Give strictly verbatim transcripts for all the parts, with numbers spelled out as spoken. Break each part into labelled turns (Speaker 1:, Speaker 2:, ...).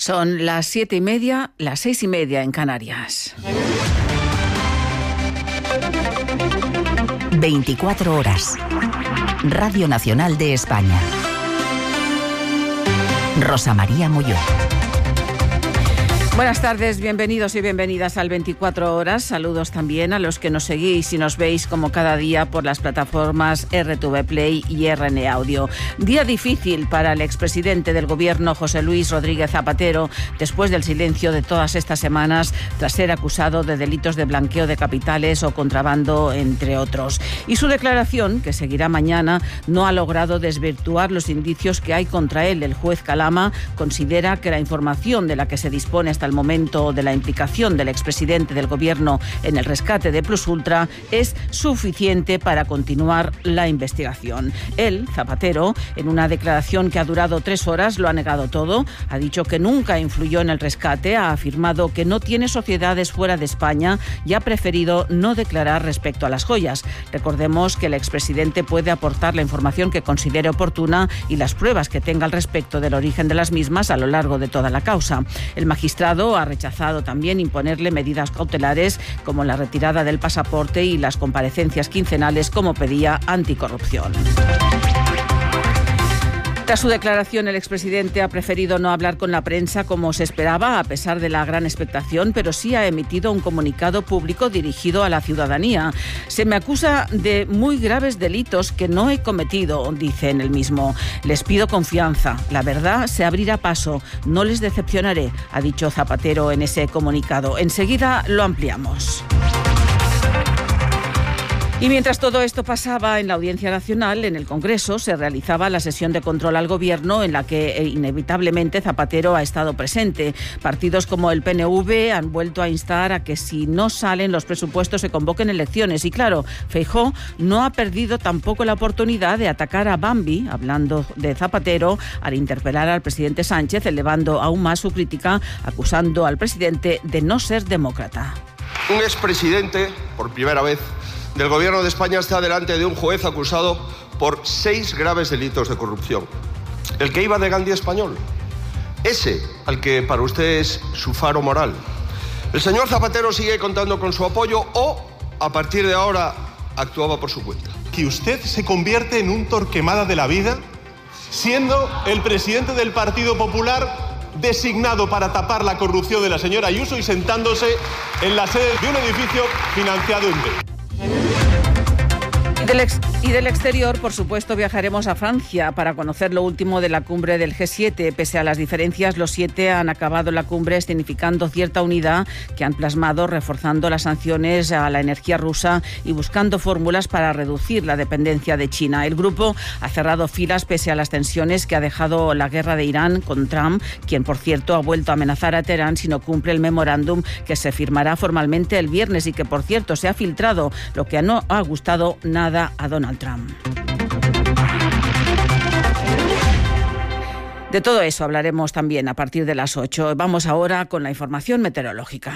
Speaker 1: Son las siete y media, las seis y media en Canarias.
Speaker 2: veinticuatro horas. Radio Nacional de España. Rosa María Molló.
Speaker 1: Buenas tardes, bienvenidos y bienvenidas al veinticuatro horas. Saludos también a los que nos seguís y nos veis como cada día por las plataformas R T V Play y R N Audio. Día difícil para el expresidente del Gobierno, José Luis Rodríguez Zapatero, después del silencio de todas estas semanas tras ser acusado de delitos de blanqueo de capitales o contrabando, entre otros. Y su declaración, que seguirá mañana, no ha logrado desvirtuar los indicios que hay contra él. El juez Calama considera que la información de la que se dispone hasta el momento de la implicación del expresidente del Gobierno en el rescate de Plus Ultra es suficiente para continuar la investigación. Él, Zapatero, en una declaración que ha durado tres horas, lo ha negado todo. Ha dicho que nunca influyó en el rescate, ha afirmado que no tiene sociedades fuera de España y ha preferido no declarar respecto a las joyas. Recordemos que el expresidente puede aportar la información que considere oportuna y las pruebas que tenga al respecto del origen de las mismas a lo largo de toda la causa. El magistrado ha rechazado también imponerle medidas cautelares como la retirada del pasaporte y las comparecencias quincenales como pedía Anticorrupción. Tras su declaración, el expresidente ha preferido no hablar con la prensa como se esperaba, a pesar de la gran expectación, pero sí ha emitido un comunicado público dirigido a la ciudadanía. Se me acusa de muy graves delitos que no he cometido, dice en el mismo. Les pido confianza. La verdad se abrirá paso. No les decepcionaré, ha dicho Zapatero en ese comunicado. Enseguida lo ampliamos. Y mientras todo esto pasaba en la Audiencia Nacional, en el Congreso se realizaba la sesión de control al Gobierno en la que inevitablemente Zapatero ha estado presente. Partidos como el P N V han vuelto a instar a que si no salen los presupuestos se convoquen elecciones. Y claro, Feijóo no ha perdido tampoco la oportunidad de atacar a Bambi, hablando de Zapatero, al interpelar al presidente Sánchez, elevando aún más su crítica, acusando al presidente de no ser demócrata.
Speaker 3: Un expresidente, por primera vez, del Gobierno de España está delante de un juez acusado por seis graves delitos de corrupción. El que iba de Gandhi español. Ese, al que para usted es su faro moral. El señor Zapatero sigue contando con su apoyo o, a partir de ahora, actuaba por su cuenta.
Speaker 4: Que usted se convierte en un Torquemada de la vida, siendo el presidente del Partido Popular designado para tapar la corrupción de la señora Ayuso y sentándose en la sede de un edificio financiado en B.
Speaker 1: Y del, ex, y del exterior, por supuesto, viajaremos a Francia para conocer lo último de la cumbre del G siete. Pese a las diferencias, los siete han acabado la cumbre escenificando cierta unidad que han plasmado, reforzando las sanciones a la energía rusa y buscando fórmulas para reducir la dependencia de China. El grupo ha cerrado filas pese a las tensiones que ha dejado la guerra de Irán con Trump, quien, por cierto, ha vuelto a amenazar a Teherán si no cumple el memorándum que se firmará formalmente el viernes y que, por cierto, se ha filtrado, lo que no ha gustado nada a Donald Trump. De todo eso hablaremos también a partir de las ocho. Vamos ahora con la información meteorológica.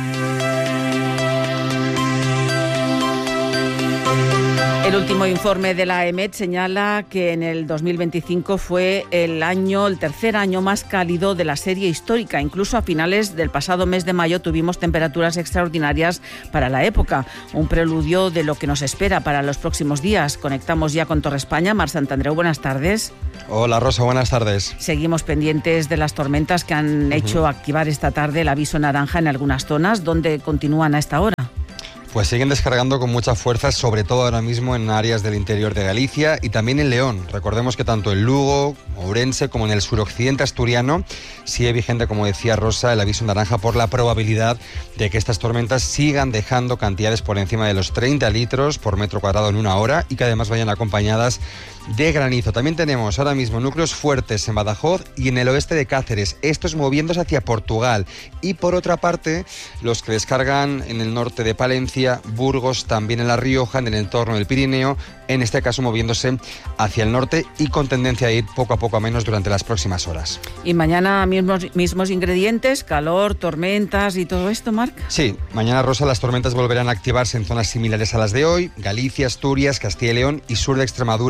Speaker 1: El último informe de la EMET señala que en el dos mil veinticinco fue el año, el tercer año más cálido de la serie histórica. Incluso a finales del pasado mes de mayo tuvimos temperaturas extraordinarias para la época. Un preludio de lo que nos espera para los próximos días. Conectamos ya con Torre España. Mar Santandreu, buenas tardes.
Speaker 5: Hola Rosa, buenas tardes.
Speaker 1: Seguimos pendientes de las tormentas que han hecho uh-huh. activar esta tarde el aviso naranja en algunas zonas. ¿Dónde continúan a esta hora?
Speaker 5: Pues siguen descargando con mucha fuerza, sobre todo ahora mismo en áreas del interior de Galicia y también en León. Recordemos que tanto en Lugo, Ourense, como en el suroccidente asturiano sigue vigente, como decía Rosa, el aviso naranja por la probabilidad de que estas tormentas sigan dejando cantidades por encima de los treinta litros por metro cuadrado en una hora y que además vayan acompañadas de granizo. También tenemos ahora mismo núcleos fuertes en Badajoz y en el oeste de Cáceres, estos moviéndose hacia Portugal. Y por otra parte, los que descargan en el norte de Palencia, Burgos, también en La Rioja, en el entorno del Pirineo, en este caso moviéndose hacia el norte y con tendencia a ir poco a poco a menos durante las próximas horas.
Speaker 1: ¿Y mañana mismos, mismos ingredientes, calor, tormentas y todo esto, Marc?
Speaker 5: Sí, mañana, Rosa, las tormentas volverán a activarse en zonas similares a las de hoy, Galicia, Asturias, Castilla y León y sur de Extremadura. Un día más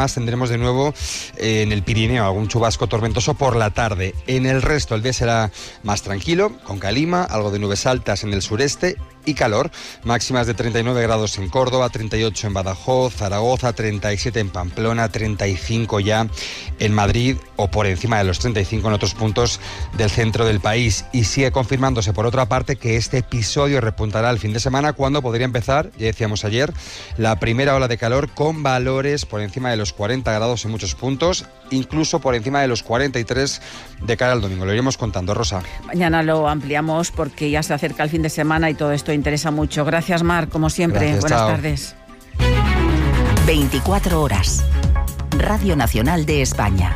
Speaker 5: además tendremos de nuevo eh, en el Pirineo algún chubasco tormentoso por la tarde. En el resto el día será más tranquilo, con calima, algo de nubes altas en el sureste y calor, máximas de treinta y nueve grados en Córdoba, treinta y ocho en Badajoz, Zaragoza, treinta y siete en Pamplona, treinta y cinco ya en Madrid o por encima de los treinta y cinco en otros puntos del centro del país. Y sigue confirmándose por otra parte que este episodio repuntará el fin de semana cuando podría empezar, ya decíamos ayer, la primera ola de calor con valores por encima de los cuarenta grados en muchos puntos, incluso por encima de los cuarenta y tres de cara al domingo. Lo iremos contando, Rosa.
Speaker 1: Mañana lo ampliamos porque ya se acerca el fin de semana y todo esto interesa mucho. Gracias, Mar, como siempre.
Speaker 5: Gracias,
Speaker 1: buenas
Speaker 5: chao.
Speaker 1: tardes.
Speaker 2: veinticuatro horas. Radio Nacional de España.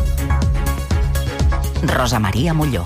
Speaker 2: Rosa María Mulló.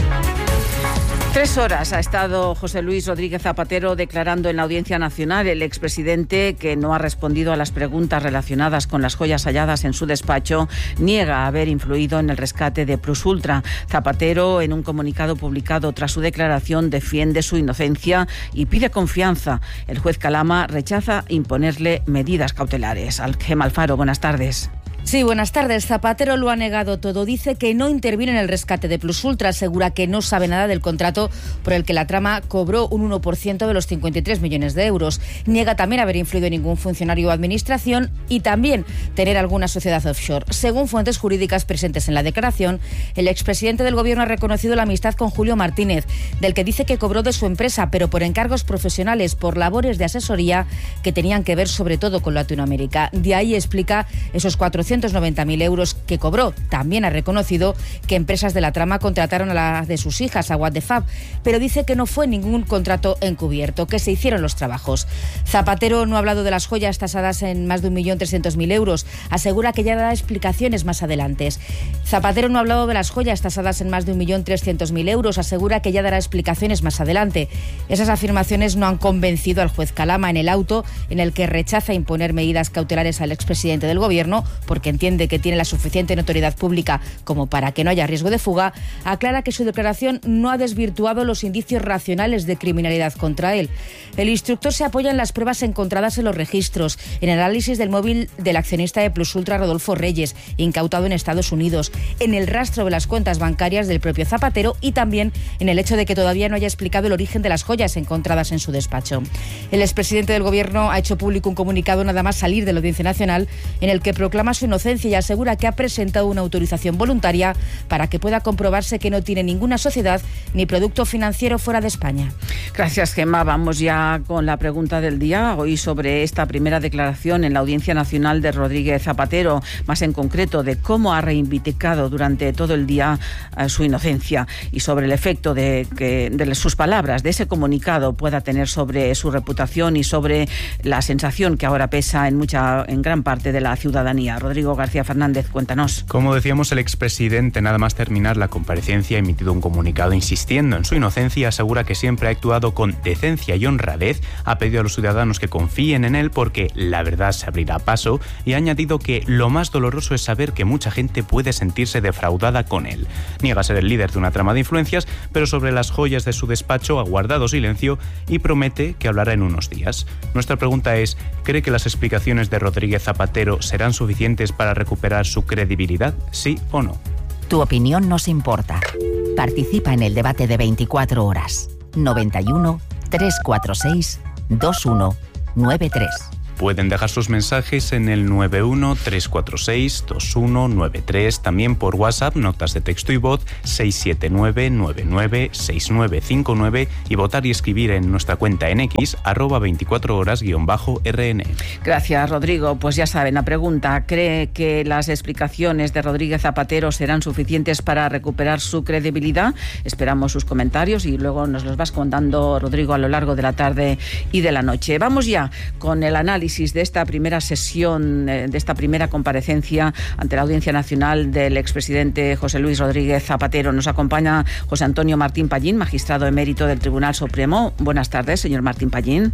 Speaker 1: Tres horas ha estado José Luis Rodríguez Zapatero declarando en la Audiencia Nacional. El expresidente, que no ha respondido a las preguntas relacionadas con las joyas halladas en su despacho, niega haber influido en el rescate de Plus Ultra. Zapatero, en un comunicado publicado tras su declaración, defiende su inocencia y pide confianza. El juez Calama rechaza imponerle medidas cautelares. Gema Alfaro, buenas tardes.
Speaker 6: Sí, buenas tardes. Zapatero lo ha negado todo. Dice que no interviene en el rescate de Plus Ultra. Asegura que no sabe nada del contrato por el que la trama cobró un uno por ciento de los cincuenta y tres millones de euros. Niega también haber influido en ningún funcionario o administración y también tener alguna sociedad offshore. Según fuentes jurídicas presentes en la declaración, el expresidente del Gobierno ha reconocido la amistad con Julio Martínez, del que dice que cobró de su empresa, pero por encargos profesionales, por labores de asesoría que tenían que ver sobre todo con Latinoamérica. De ahí explica esos cuatrocientos noventa mil euros que cobró. También ha reconocido que empresas de la trama contrataron a la de sus hijas, a What the Fab, pero dice que no fue ningún contrato encubierto, que se hicieron los trabajos. Zapatero no ha hablado de las joyas tasadas en más de un millón trescientos mil euros. Asegura que ya dará explicaciones más adelante. Zapatero no ha hablado de las joyas tasadas en más de un millón trescientos mil euros. Asegura que ya dará explicaciones más adelante. Esas afirmaciones no han convencido al juez Calama en el auto en el que rechaza imponer medidas cautelares al expresidente del Gobierno porque entiende que tiene la suficiente notoriedad pública como para que no haya riesgo de fuga. Aclara que su declaración no ha desvirtuado los indicios racionales de criminalidad contra él. El instructor se apoya en las pruebas encontradas en los registros, en el análisis del móvil del accionista de Plus Ultra, Rodolfo Reyes, incautado en Estados Unidos, en el rastro de las cuentas bancarias del propio Zapatero y también en el hecho de que todavía no haya explicado el origen de las joyas encontradas en su despacho. El expresidente del Gobierno ha hecho público un comunicado nada más salir de la Audiencia Nacional en el que proclama su inocencia y asegura que ha presentado una autorización voluntaria para que pueda comprobarse que no tiene ninguna sociedad ni producto financiero fuera de España.
Speaker 1: Gracias, Gemma. Vamos ya con la pregunta del día. Hoy sobre esta primera declaración en la Audiencia Nacional de Rodríguez Zapatero, más en concreto de cómo ha reivindicado durante todo el día uh, su inocencia y sobre el efecto de que de sus palabras, de ese comunicado, pueda tener sobre su reputación y sobre la sensación que ahora pesa en mucha, en gran parte de la ciudadanía. Rodrigo García Fernández, cuéntanos.
Speaker 7: Como decíamos, el expresidente, nada más terminar la comparecencia, ha emitido un comunicado insistiendo en su inocencia. Asegura que siempre ha actuado con decencia y honradez. Ha pedido a los ciudadanos que confíen en él porque la verdad se abrirá paso y ha añadido que lo más doloroso es saber que mucha gente puede sentirse defraudada con él. Niega ser el líder de una trama de influencias, pero sobre las joyas de su despacho ha guardado silencio y promete que hablará en unos días. Nuestra pregunta es, ¿cree que las explicaciones de Rodríguez Zapatero serán suficientes para recuperar su credibilidad? ¿Sí o no?
Speaker 2: Tu opinión nos importa. Participa en el debate de veinticuatro horas. noventa y uno, trescientos cuarenta y seis, veintiuno noventa y tres.
Speaker 7: Pueden dejar sus mensajes en el nueve uno, tres cuatro seis, dos uno nueve tres, también por WhatsApp, notas de texto y voz seis siete nueve, nueve nueve, seis nueve cinco nueve y votar y escribir en nuestra cuenta en X, arroba veinticuatro horas guión bajo R N.
Speaker 1: Gracias, Rodrigo. Pues ya saben, la pregunta, ¿cree que las explicaciones de Rodríguez Zapatero serán suficientes para recuperar su credibilidad? Esperamos sus comentarios y luego nos los vas contando, Rodrigo, a lo largo de la tarde y de la noche. Vamos ya con el análisis de esta primera sesión, de esta primera comparecencia ante la Audiencia Nacional del expresidente José Luis Rodríguez Zapatero. Nos acompaña José Antonio Martín Pallín, magistrado emérito del Tribunal Supremo. Buenas tardes, señor Martín Pallín.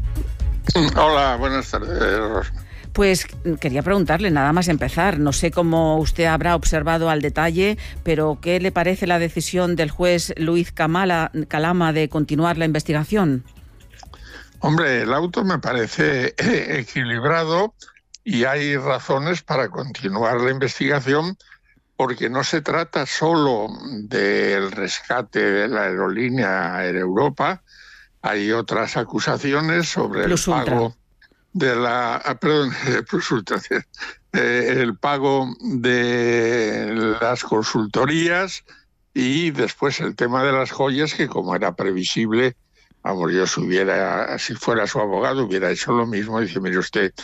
Speaker 8: Hola, buenas tardes.
Speaker 1: Pues quería preguntarle, nada más empezar, no sé cómo usted habrá observado al detalle, pero ¿qué le parece la decisión del juez Luis Camala, Calama de continuar la investigación?
Speaker 8: Hombre, el auto me parece equilibrado y hay razones para continuar la investigación, porque no se trata solo del rescate de la aerolínea Air Europa, hay otras acusaciones sobre el pago de la, ah, perdón, Plus Ultra, eh, el pago de las consultorías y después el tema de las joyas, que como era previsible, vamos, yo si hubiera, si fuera su abogado hubiera hecho lo mismo. Dice, mire usted,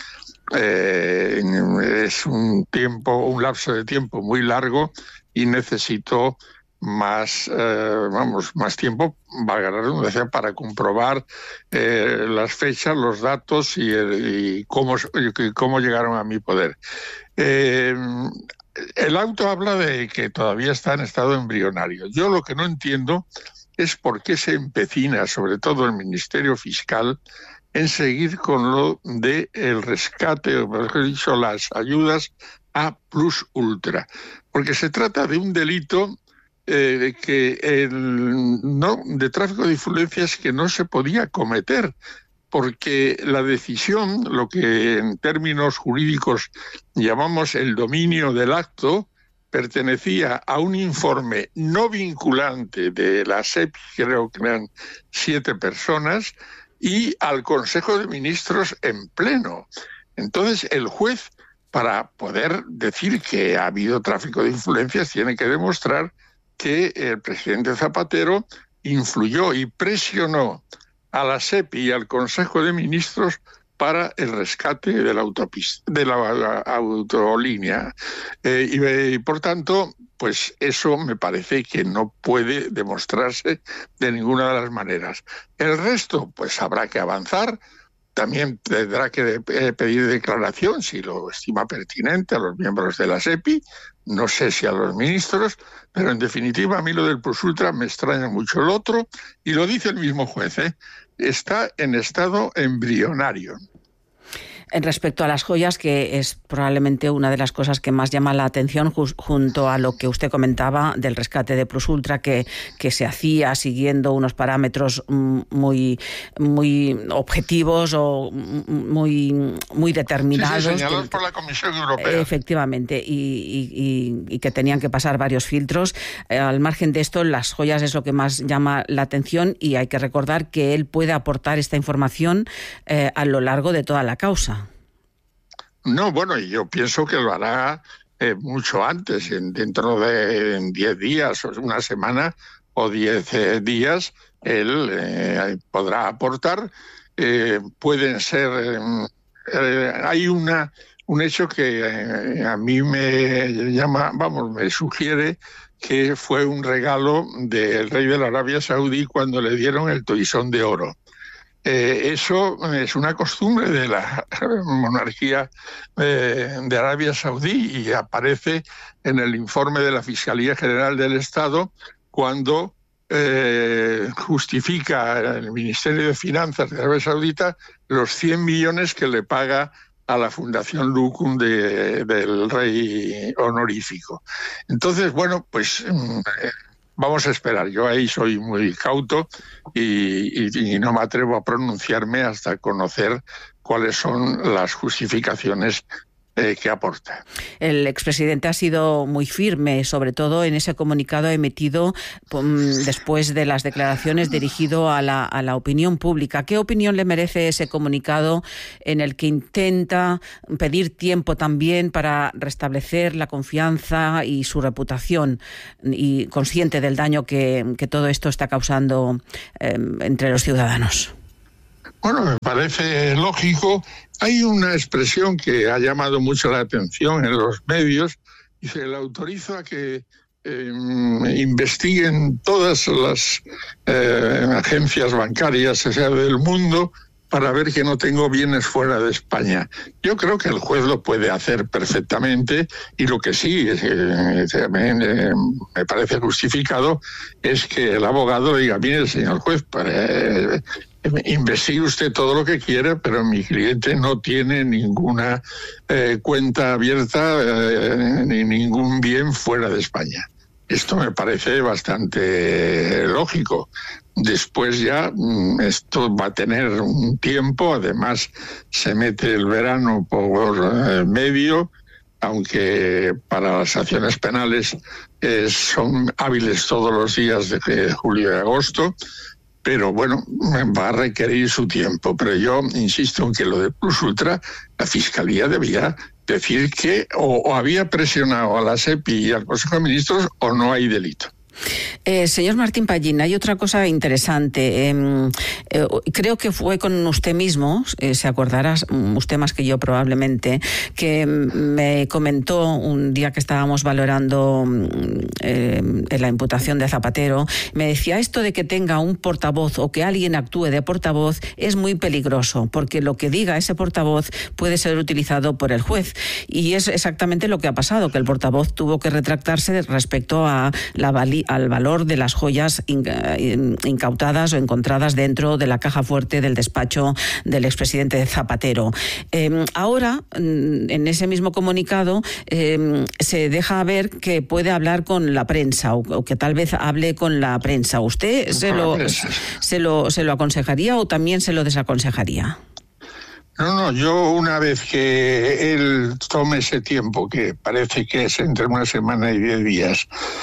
Speaker 8: eh, es un tiempo, un lapso de tiempo muy largo y necesito más, eh, vamos, más tiempo, valga la redundancia, para comprobar eh, las fechas, los datos y, y, cómo, y cómo llegaron a mi poder. Eh, el auto habla de que todavía está en estado embrionario. Yo lo que no entiendo es por qué se empecina, sobre todo el Ministerio Fiscal, en seguir con lo de el rescate, o mejor dicho, las ayudas a Plus Ultra, porque se trata de un delito Eh, que el, no, de tráfico de influencias que no se podía cometer, porque la decisión, lo que en términos jurídicos llamamos el dominio del acto, pertenecía a un informe no vinculante de la S E P I, creo que eran siete personas, y al Consejo de Ministros en pleno. Entonces el juez, para poder decir que ha habido tráfico de influencias, tiene que demostrar que el presidente Zapatero influyó y presionó a la S E P I y al Consejo de Ministros para el rescate de la autopista, de la, la autolínea. Eh, y, y por tanto, pues eso me parece que no puede demostrarse de ninguna de las maneras. El resto, pues habrá que avanzar. También tendrá que pedir declaración, si lo estima pertinente, a los miembros de la S E P I, no sé si a los ministros, pero en definitiva a mí lo del Plus Ultra me extraña mucho. El otro, y lo dice el mismo juez, ¿eh? Está en estado embrionario.
Speaker 1: En respecto a las joyas, que es probablemente una de las cosas que más llama la atención, junto a lo que usted comentaba del rescate de Plus Ultra, que, que se hacía siguiendo unos parámetros muy, muy objetivos o muy, muy determinados.
Speaker 8: Sí, sí, señalados por la Comisión Europea.
Speaker 1: Efectivamente, y, y, y que tenían que pasar varios filtros. Eh, al margen de esto, las joyas es lo que más llama la atención, y hay que recordar que él puede aportar esta información eh, a lo largo de toda la causa.
Speaker 8: No, bueno, yo pienso que lo hará eh, mucho antes, en, dentro de diez días, o una semana o diez eh, días, él eh, podrá aportar. Eh, pueden ser... Eh, eh, hay una un hecho que eh, a mí me llama, vamos, me sugiere que fue un regalo del rey de la Arabia Saudí cuando le dieron el toisón de oro. Eh, eso es una costumbre de la monarquía eh, de Arabia Saudí y aparece en el informe de la Fiscalía General del Estado cuando eh, justifica el Ministerio de Finanzas de Arabia Saudita los cien millones que le paga a la Fundación Lucum de, del rey honorífico. Entonces, bueno, pues... Eh, vamos a esperar. Yo ahí soy muy cauto y, y, y no me atrevo a pronunciarme hasta conocer cuáles son las justificaciones eh, que aporta.
Speaker 1: El expresidente ha sido muy firme, sobre todo en ese comunicado emitido um, después de las declaraciones dirigido a la, a la opinión pública. ¿Qué opinión le merece ese comunicado en el que intenta pedir tiempo también para restablecer la confianza y su reputación, y consciente del daño que, que todo esto está causando eh, entre los ciudadanos?
Speaker 8: Bueno, me parece lógico. Hay una expresión que ha llamado mucho la atención en los medios, y se le autoriza a que eh, investiguen todas las eh, agencias bancarias, o sea, del mundo, para ver que no tengo bienes fuera de España. Yo creo que el juez lo puede hacer perfectamente, y lo que sí es, eh, también, eh, me parece justificado es que el abogado diga, mire, señor juez, para, eh, investigue usted todo lo que quiera, pero mi cliente no tiene ninguna eh, cuenta abierta eh, ni ningún bien fuera de España. Esto me parece bastante lógico. Después ya esto va a tener un tiempo, además se mete el verano por medio, aunque para las acciones penales eh, son hábiles todos los días de julio y agosto, pero bueno, va a requerir su tiempo. Pero yo insisto en que lo de Plus Ultra, la Fiscalía debía decir que o, o había presionado a la SEPI y al Consejo de Ministros o no hay delito.
Speaker 1: Eh, señor Martín Pallín, hay otra cosa interesante. Eh, eh, creo que fue con usted mismo, eh, se acordará usted más que yo probablemente, que me comentó un día que estábamos valorando eh, la imputación de Zapatero, me decía, esto de que tenga un portavoz o que alguien actúe de portavoz es muy peligroso, porque lo que diga ese portavoz puede ser utilizado por el juez. Y es exactamente lo que ha pasado, que el portavoz tuvo que retractarse respecto a la valía al valor de las joyas incautadas o encontradas dentro de la caja fuerte del despacho del expresidente Zapatero. Eh, ahora, en ese mismo comunicado, eh, se deja ver que puede hablar con la prensa o, o que tal vez hable con la prensa. ¿Usted se lo, se lo, se lo aconsejaría o también se lo desaconsejaría?
Speaker 8: No, no, yo una vez que él tome ese tiempo, que parece que es entre una semana y diez días,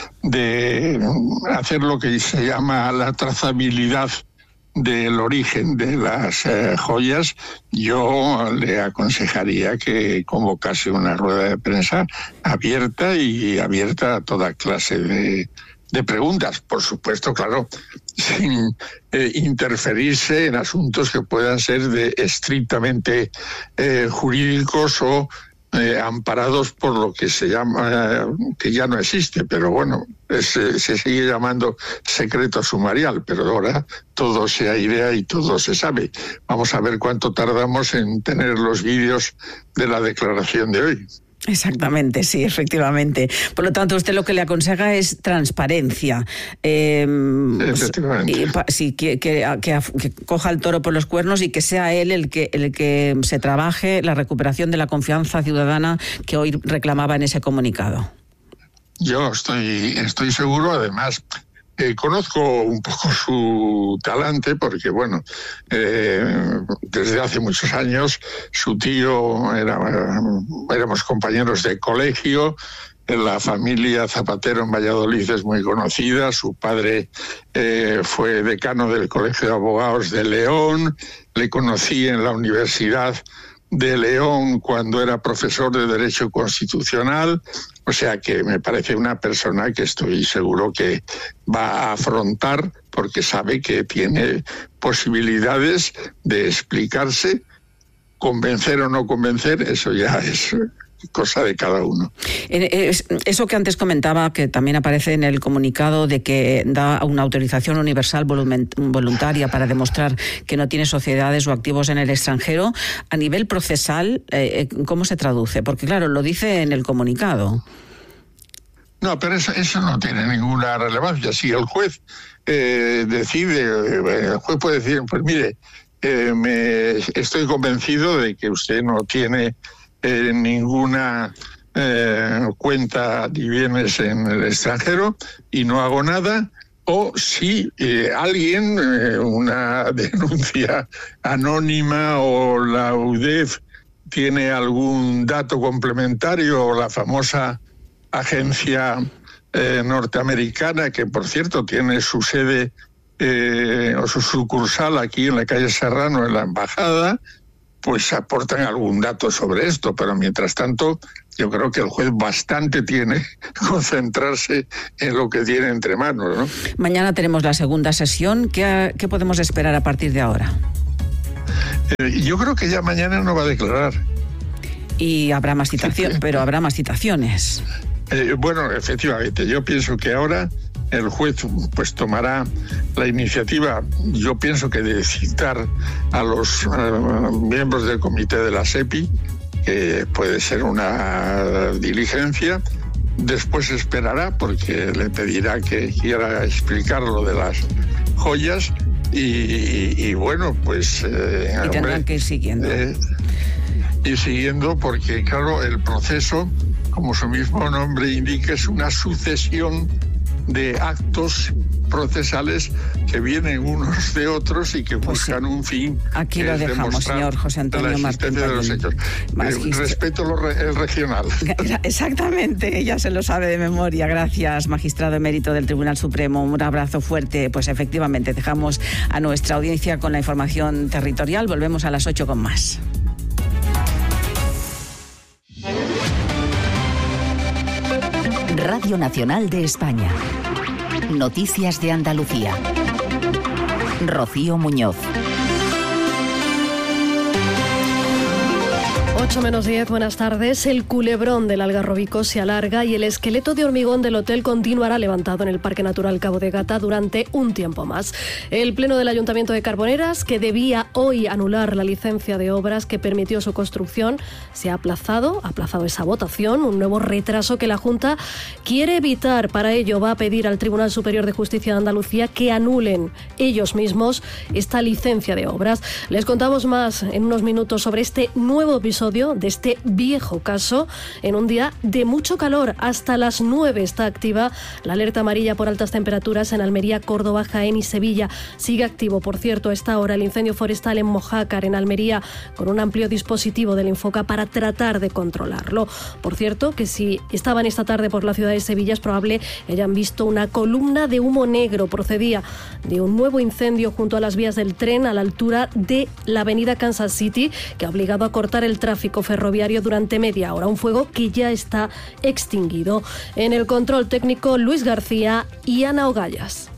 Speaker 8: de hacer lo que se llama la trazabilidad del origen de las eh, joyas, yo le aconsejaría que convocase una rueda de prensa abierta y abierta a toda clase de, de preguntas. Por supuesto, claro, sin eh, interferirse en asuntos que puedan ser de estrictamente eh, jurídicos o eh, amparados por lo que se llama, eh, que ya no existe, pero bueno, es, eh, se sigue llamando secreto sumarial, pero ahora todo se airea y todo se sabe. Vamos a ver cuánto tardamos en tener los vídeos de la declaración de hoy.
Speaker 1: Exactamente, sí, efectivamente. Por lo tanto, usted lo que le aconseja es transparencia. Eh,
Speaker 8: Efectivamente.
Speaker 1: Y, sí, que, que, que, que coja el toro por los cuernos y que sea él el que, el que se trabaje la recuperación de la confianza ciudadana que hoy reclamaba en ese comunicado.
Speaker 8: Yo estoy, estoy seguro, además... Eh, conozco un poco su talante porque, bueno, eh, desde hace muchos años su tío era, éramos compañeros de colegio. La familia Zapatero en Valladolid es muy conocida. Su padre eh, fue decano del Colegio de Abogados de León. Le conocí en la Universidad de León cuando era profesor de Derecho Constitucional. O sea que me parece una persona que estoy seguro que va a afrontar, porque sabe que tiene posibilidades de explicarse. Convencer o no convencer, eso ya es cosa de cada uno.
Speaker 1: Eso que antes comentaba, que también aparece en el comunicado de que da una autorización universal voluntaria para demostrar que no tiene sociedades o activos en el extranjero, a nivel procesal, ¿cómo se traduce? Porque claro, lo dice en el comunicado.
Speaker 8: No, pero eso, eso no tiene ninguna relevancia. Si el juez eh, decide, el juez puede decir, pues mire, eh, me estoy convencido de que usted no tiene eh, ninguna eh, cuenta ni bienes en el extranjero y no hago nada. O si eh, alguien, eh, una denuncia anónima o la U D E F tiene algún dato complementario, o la famosa agencia eh, norteamericana, que por cierto tiene su sede eh, o su sucursal aquí en la calle Serrano, en la embajada, pues aportan algún dato sobre esto. Pero mientras tanto, yo creo que el juez bastante tiene que concentrarse en lo que tiene entre manos, ¿no?
Speaker 1: Mañana tenemos la segunda sesión. ¿Qué, qué podemos esperar a partir de ahora?
Speaker 8: Eh, yo creo que ya mañana no va a declarar.
Speaker 1: Y habrá más citaciones, pero habrá más citaciones.
Speaker 8: Eh, bueno, efectivamente, yo pienso que ahora el juez pues tomará la iniciativa, yo pienso que de citar a los uh, miembros del comité de la SEPI, que puede ser una diligencia. Después esperará, porque le pedirá que quiera explicar lo de las joyas y, y, y bueno, pues...
Speaker 1: Eh, y tendrán hombre, que ir siguiendo.
Speaker 8: Eh, ir siguiendo porque, claro, el proceso, como su mismo nombre indica, es una sucesión de actos procesales que vienen unos de otros y que
Speaker 1: Pues sí.
Speaker 8: buscan un fin.
Speaker 1: Aquí
Speaker 8: que
Speaker 1: lo
Speaker 8: es
Speaker 1: dejamos,
Speaker 8: demostrar
Speaker 1: señor José Antonio
Speaker 8: la
Speaker 1: Martín
Speaker 8: existencia de los
Speaker 1: Pallín.
Speaker 8: hechos.
Speaker 1: Magistro-
Speaker 8: Eh, respeto lo re- el regional.
Speaker 1: Exactamente, ella se lo sabe de memoria. Gracias, magistrado emérito del Tribunal Supremo. Un abrazo fuerte. Pues efectivamente, dejamos a nuestra audiencia con la información territorial. Volvemos a las ocho con más.
Speaker 2: Radio Nacional de España. Noticias de Andalucía. Rocío Muñoz.
Speaker 9: ocho menos diez, buenas tardes. El culebrón del Algarrobico se alarga y el esqueleto de hormigón del hotel continuará levantado en el Parque Natural Cabo de Gata durante un tiempo más. El Pleno del Ayuntamiento de Carboneras, que debía hoy anular la licencia de obras que permitió su construcción, se ha aplazado, ha aplazado esa votación, un nuevo retraso que la Junta quiere evitar. Para ello va a pedir al Tribunal Superior de Justicia de Andalucía que anulen ellos mismos esta licencia de obras. Les contamos más en unos minutos sobre este nuevo episodio de este viejo caso en un día de mucho calor. Hasta las nueve está activa la alerta amarilla por altas temperaturas en Almería, Córdoba, Jaén y Sevilla. Sigue activo, por cierto, a esta hora el incendio forestal en Mojácar, en Almería, con un amplio dispositivo del Infoca para tratar de controlarlo. Por cierto, que si estaban esta tarde por la ciudad de Sevilla es probable que hayan visto una columna de humo negro. Procedía de un nuevo incendio junto a las vías del tren a la altura de la avenida Kansas City, que ha obligado a cortar el tráfico ferroviario durante media hora, un fuego que ya está extinguido. En el control técnico, Luis García y Ana Ogallas.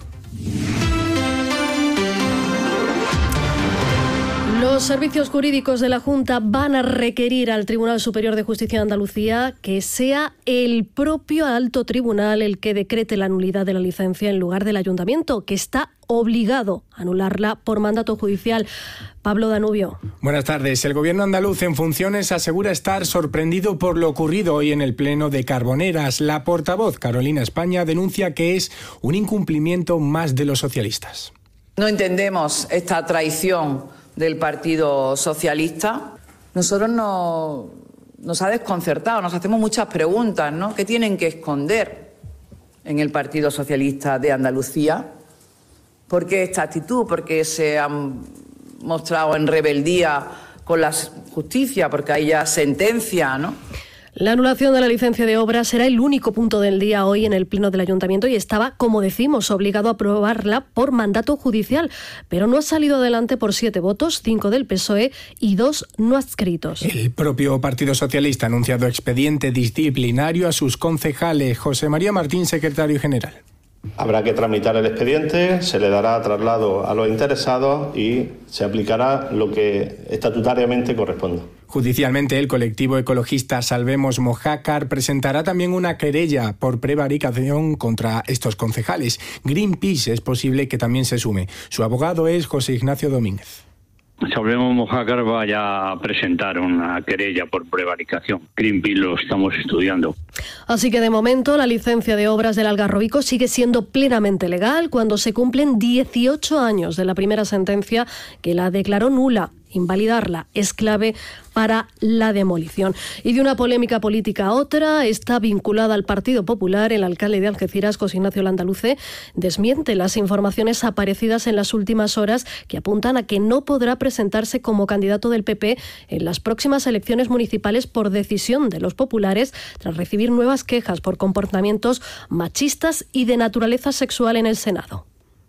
Speaker 9: Los servicios jurídicos de la Junta van a requerir al Tribunal Superior de Justicia de Andalucía que sea el propio alto tribunal el que decrete la nulidad de la licencia en lugar del Ayuntamiento, que está obligado a anularla por mandato judicial. Pablo Danubio.
Speaker 10: Buenas tardes. El gobierno andaluz en funciones asegura estar sorprendido por lo ocurrido hoy en el Pleno de Carboneras. La portavoz Carolina España denuncia que es un incumplimiento más de los socialistas.
Speaker 11: No entendemos esta traición del Partido Socialista. Nosotros nos, nos ha desconcertado, nos hacemos muchas preguntas, ¿no? ¿Qué tienen que esconder en el Partido Socialista de Andalucía? ¿Por qué esta actitud? ¿Por qué se han mostrado en rebeldía con la justicia? Porque hay ya sentencia, ¿no?
Speaker 9: La anulación de la licencia de obras será el único punto del día hoy en el Pleno del Ayuntamiento y estaba, como decimos, obligado a aprobarla por mandato judicial, pero no ha salido adelante por siete votos, cinco del P S O E y dos no adscritos.
Speaker 10: El propio Partido Socialista ha anunciado expediente disciplinario a sus concejales. José María Martín, secretario general.
Speaker 12: Habrá que tramitar el expediente, se le dará traslado a los interesados y se aplicará lo que estatutariamente corresponda.
Speaker 10: Judicialmente, el colectivo ecologista Salvemos Mojácar presentará también una querella por prevaricación contra estos concejales. Greenpeace es posible que también se sume. Su abogado es José Ignacio Domínguez.
Speaker 13: Salvemos Mojácar vaya a presentar una querella por prevaricación. Greenpeace lo estamos estudiando.
Speaker 9: Así que de momento la licencia de obras del Algarrobico sigue siendo plenamente legal cuando se cumplen dieciocho años de la primera sentencia que la declaró nula. Invalidarla es clave para la demolición. Y de una polémica política a otra, está vinculada al Partido Popular. El alcalde de Algeciras, José Ignacio Landaluce, desmiente las informaciones aparecidas en las últimas horas que apuntan a que no podrá presentarse como candidato del P P en las próximas elecciones municipales por decisión de los populares, tras recibir nuevas quejas por comportamientos machistas y de naturaleza sexual en el Senado.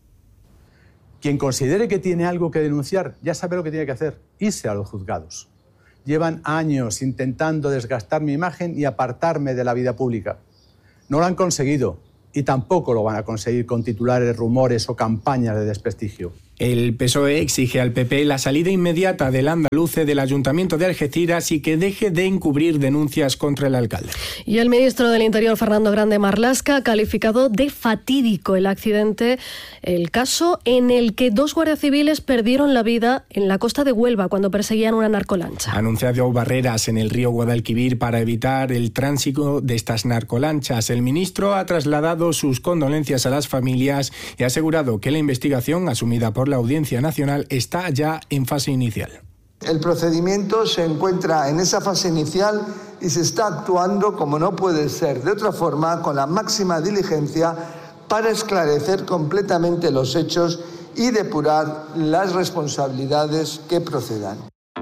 Speaker 14: Quien considere que tiene algo que denunciar ya sabe lo que tiene que hacer, irse a los juzgados. Llevan años intentando desgastar mi imagen y apartarme de la vida pública. No lo han conseguido y tampoco lo van a conseguir con titulares, rumores o campañas de desprestigio.
Speaker 10: El P S O E exige al P P la salida inmediata del andaluce del Ayuntamiento de Algeciras y que deje de encubrir denuncias contra el alcalde.
Speaker 9: Y el ministro del Interior, Fernando Grande Marlaska, ha calificado de fatídico el accidente, el caso en el que dos guardias civiles perdieron la vida en la costa de Huelva cuando perseguían una narcolancha.
Speaker 10: Ha anunciado barreras en el río Guadalquivir para evitar el tránsito de estas narcolanchas. El ministro ha trasladado sus condolencias a las familias y ha asegurado que la investigación asumida por la Audiencia Nacional está ya en fase inicial.
Speaker 15: El procedimiento se encuentra en esa fase inicial y se está actuando, como no puede ser de otra forma, con la máxima diligencia para esclarecer completamente los hechos y depurar las responsabilidades que procedan.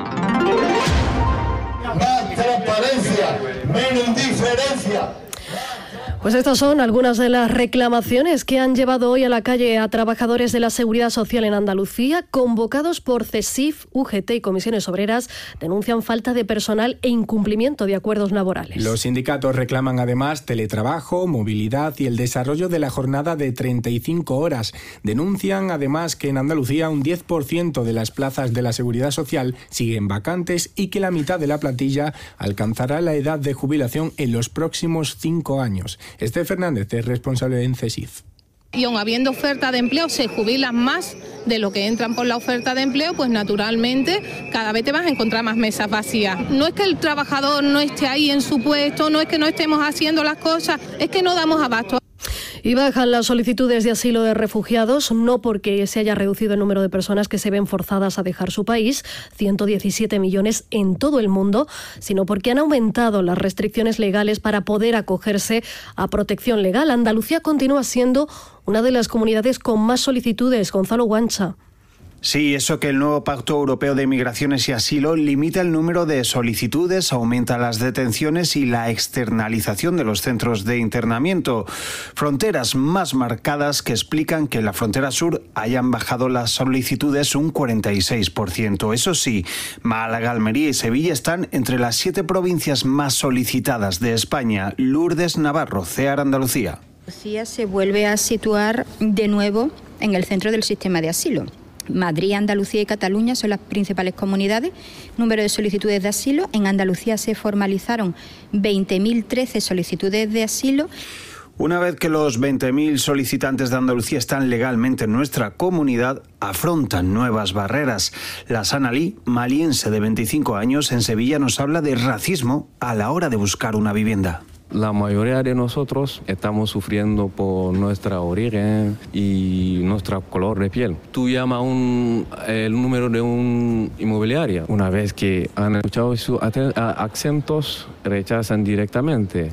Speaker 16: Más transparencia, menos indiferencia.
Speaker 9: Pues estas son algunas de las reclamaciones que han llevado hoy a la calle a trabajadores de la Seguridad Social en Andalucía, convocados por CESIF, U G T y Comisiones Obreras. Denuncian falta de personal e incumplimiento de acuerdos laborales.
Speaker 10: Los sindicatos reclaman además teletrabajo, movilidad y el desarrollo de la jornada de treinta y cinco horas. Denuncian además que en Andalucía un diez por ciento de las plazas de la Seguridad Social siguen vacantes y que la mitad de la plantilla alcanzará la edad de jubilación en los próximos cinco años. Esther Fernández es responsable en CESIF.
Speaker 17: Y aun habiendo oferta de empleo, se jubilan más de lo que entran por la oferta de empleo, pues naturalmente cada vez te vas a encontrar más mesas vacías. No es que el trabajador no esté ahí en su puesto, no es que no estemos haciendo las cosas, es que no damos abasto.
Speaker 9: Y bajan las solicitudes de asilo de refugiados, no porque se haya reducido el número de personas que se ven forzadas a dejar su país, ciento diecisiete millones en todo el mundo, sino porque han aumentado las restricciones legales para poder acogerse a protección legal. Andalucía continúa siendo una de las comunidades con más solicitudes. Gonzalo Guancha.
Speaker 18: Sí, eso que el nuevo Pacto Europeo de Migraciones y Asilo limita el número de solicitudes, aumenta las detenciones y la externalización de los centros de internamiento. Fronteras más marcadas que explican que en la frontera sur hayan bajado las solicitudes un cuarenta y seis por ciento. Eso sí, Málaga, Almería y Sevilla están entre las siete provincias más solicitadas de España. Lourdes Navarro, CEAR Andalucía.
Speaker 19: Andalucía se vuelve a situar de nuevo en el centro del sistema de asilo. Madrid, Andalucía y Cataluña son las principales comunidades. Número de solicitudes de asilo. En Andalucía se formalizaron veinte mil trece solicitudes de asilo.
Speaker 18: Una vez que los veinte mil solicitantes de Andalucía están legalmente en nuestra comunidad, afrontan nuevas barreras. La Sanalí, maliense de veinticinco años, en Sevilla nos habla de racismo a la hora de buscar una vivienda.
Speaker 20: La mayoría de nosotros estamos sufriendo por nuestra origen y nuestro color de piel. Tú llamas un, el número de un inmobiliaria. Una vez que han escuchado sus acentos, rechazan directamente.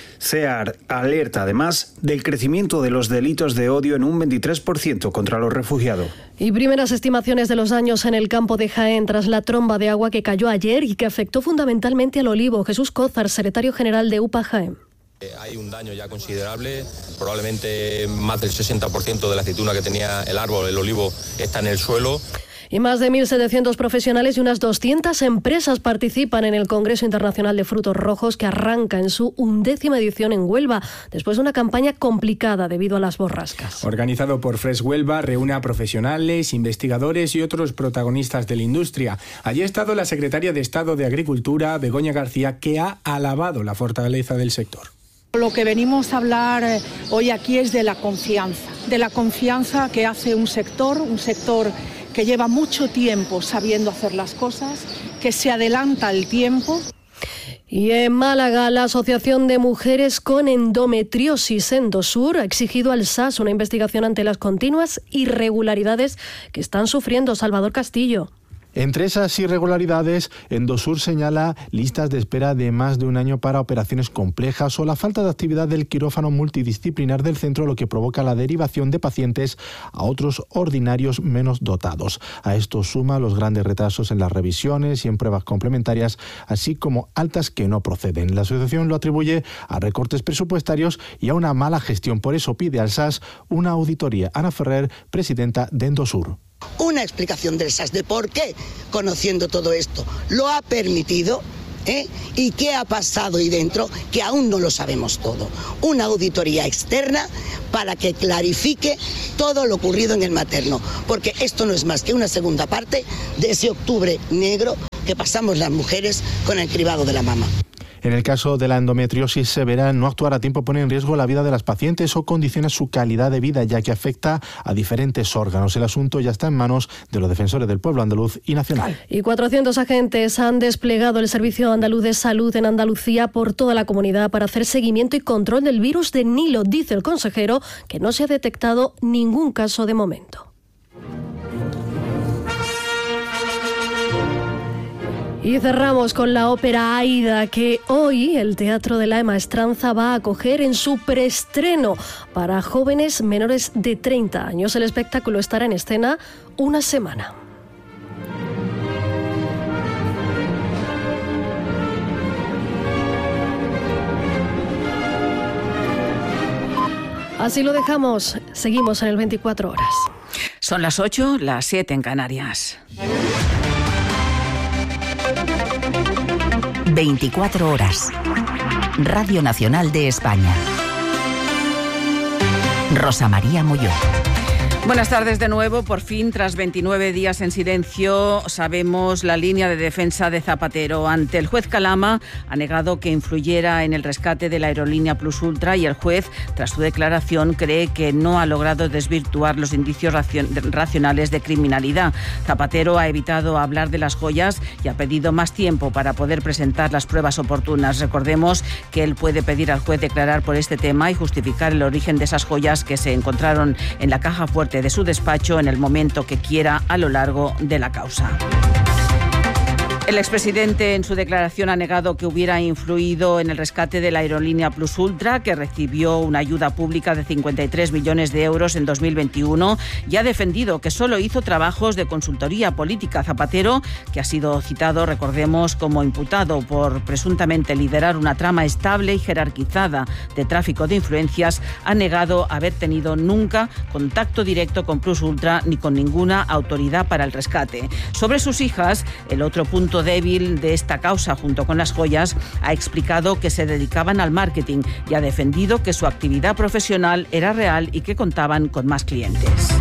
Speaker 18: CEAR alerta además del crecimiento de los delitos de odio en un veintitrés por ciento contra los refugiados.
Speaker 9: Y primeras estimaciones de los daños en el campo de Jaén tras la tromba de agua que cayó ayer y que afectó fundamentalmente al olivo. Jesús Cózar, secretario general de UPA Jaén.
Speaker 21: Hay un daño ya considerable, probablemente más del sesenta por ciento de la aceituna que tenía el árbol, el olivo, está en el suelo.
Speaker 9: Y más de mil setecientos profesionales y unas doscientas empresas participan en el Congreso Internacional de Frutos Rojos, que arranca en su undécima edición en Huelva, después de una campaña complicada debido a las borrascas.
Speaker 10: Organizado por Fresh Huelva, reúne a profesionales, investigadores y otros protagonistas de la industria. Allí ha estado la secretaria de Estado de Agricultura, Begoña García, que ha alabado la fortaleza del sector.
Speaker 22: Lo que venimos a hablar hoy aquí es de la confianza, de la confianza que hace un sector, un sector que lleva mucho tiempo sabiendo hacer las cosas, que se adelanta el tiempo.
Speaker 9: Y en Málaga, la Asociación de Mujeres con Endometriosis Endosur ha exigido al S A S una investigación ante las continuas irregularidades que están sufriendo. Salvador Castillo.
Speaker 23: Entre esas irregularidades, Endosur señala listas de espera de más de un año para operaciones complejas o la falta de actividad del quirófano multidisciplinar del centro, lo que provoca la derivación de pacientes a otros ordinarios menos dotados. A esto suma los grandes retrasos en las revisiones y en pruebas complementarias, así como altas que no proceden. La asociación lo atribuye a recortes presupuestarios y a una mala gestión. Por eso pide al S A S una auditoría. Ana Ferrer, presidenta de Endosur.
Speaker 24: Una explicación del S A S de por qué, conociendo todo esto, lo ha permitido, ¿eh? Y qué ha pasado ahí dentro, que aún no lo sabemos todo. Una auditoría externa para que clarifique todo lo ocurrido en el materno, porque esto no es más que una segunda parte de ese octubre negro que pasamos las mujeres con el cribado de la mama.
Speaker 23: En el caso de la endometriosis severa, no actuar a tiempo pone en riesgo la vida de las pacientes o condiciona su calidad de vida, ya que afecta a diferentes órganos. El asunto ya está en manos de los defensores del pueblo andaluz y nacional.
Speaker 9: Y cuatrocientos agentes han desplegado el Servicio Andaluz de Salud en Andalucía por toda la comunidad para hacer seguimiento y control del virus de Nilo. Dice el consejero que no se ha detectado ningún caso de momento. Y cerramos con la ópera Aida, que hoy el Teatro de la Maestranza va a acoger en su preestreno para jóvenes menores de treinta años. El espectáculo estará en escena una semana. Así lo dejamos. Seguimos en el veinticuatro horas.
Speaker 1: Son las ocho, las siete en Canarias.
Speaker 2: veinticuatro horas. Radio Nacional de España. Rosa María Molló.
Speaker 1: Buenas tardes de nuevo. Por fin, tras veintinueve días en silencio, sabemos la línea de defensa de Zapatero. Ante el juez Calama, ha negado que influyera en el rescate de la aerolínea Plus Ultra y el juez, tras su declaración, cree que no ha logrado desvirtuar los indicios racionales de criminalidad. Zapatero ha evitado hablar de las joyas y ha pedido más tiempo para poder presentar las pruebas oportunas. Recordemos que él puede pedir al juez declarar por este tema y justificar el origen de esas joyas que se encontraron en la caja fuerte de su despacho en el momento que quiera a lo largo de la causa. El expresidente en su declaración ha negado que hubiera influido en el rescate de la aerolínea Plus Ultra, que recibió una ayuda pública de cincuenta y tres millones de euros en dos mil veintiuno, y ha defendido que solo hizo trabajos de consultoría política. Zapatero, que ha sido citado, recordemos, como imputado por presuntamente liderar una trama estable y jerarquizada de tráfico de influencias, ha negado haber tenido nunca contacto directo con Plus Ultra ni con ninguna autoridad para el rescate. Sobre sus hijas, el otro punto débil de esta causa, junto con las joyas, ha explicado que se dedicaban al marketing y ha defendido que su actividad profesional era real y que contaban con más clientes.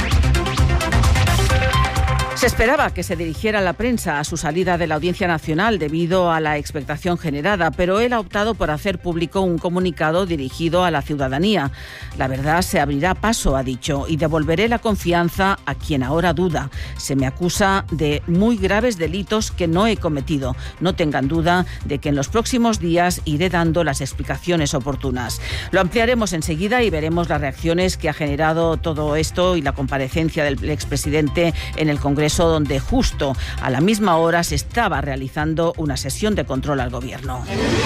Speaker 1: Se esperaba que se dirigiera la prensa a su salida de la Audiencia Nacional debido a la expectación generada, pero él ha optado por hacer público un comunicado dirigido a la ciudadanía. La verdad se abrirá paso, ha dicho, y devolveré la confianza a quien ahora duda. Se me acusa de muy graves delitos que no he cometido. No tengan duda de que en los próximos días iré dando las explicaciones oportunas. Lo ampliaremos enseguida y veremos las reacciones que ha generado todo esto y la comparecencia del expresidente en el Congreso, donde justo a la misma hora se estaba realizando una sesión de control al Gobierno.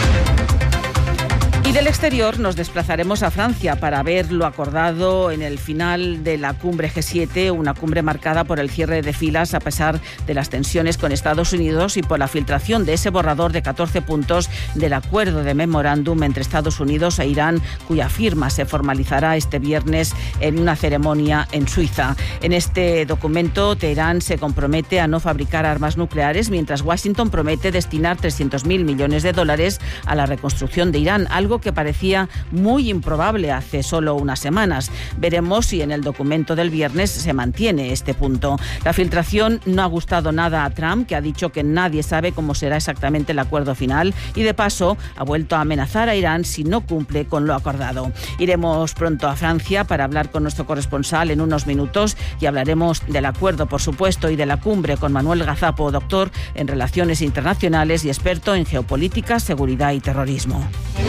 Speaker 1: Y del exterior nos desplazaremos a Francia para ver lo acordado en el final de la cumbre G siete, una cumbre marcada por el cierre de filas a pesar de las tensiones con Estados Unidos y por la filtración de ese borrador de catorce puntos del acuerdo de memorándum entre Estados Unidos e Irán, cuya firma se formalizará este viernes en una ceremonia en Suiza. En este documento, Teherán se compromete a no fabricar armas nucleares, mientras Washington promete destinar trescientos mil millones de dólares a la reconstrucción de Irán, algo que parecía muy improbable hace solo unas semanas. Veremos si en el documento del viernes se mantiene este punto. La filtración no ha gustado nada a Trump, que ha dicho que nadie sabe cómo será exactamente el acuerdo final y, de paso, ha vuelto a amenazar a Irán si no cumple con lo acordado. Iremos pronto a Francia para hablar con nuestro corresponsal en unos minutos y hablaremos del acuerdo, por supuesto, y de la cumbre con Manuel Gazapo, doctor en Relaciones Internacionales y experto en geopolítica, seguridad y terrorismo.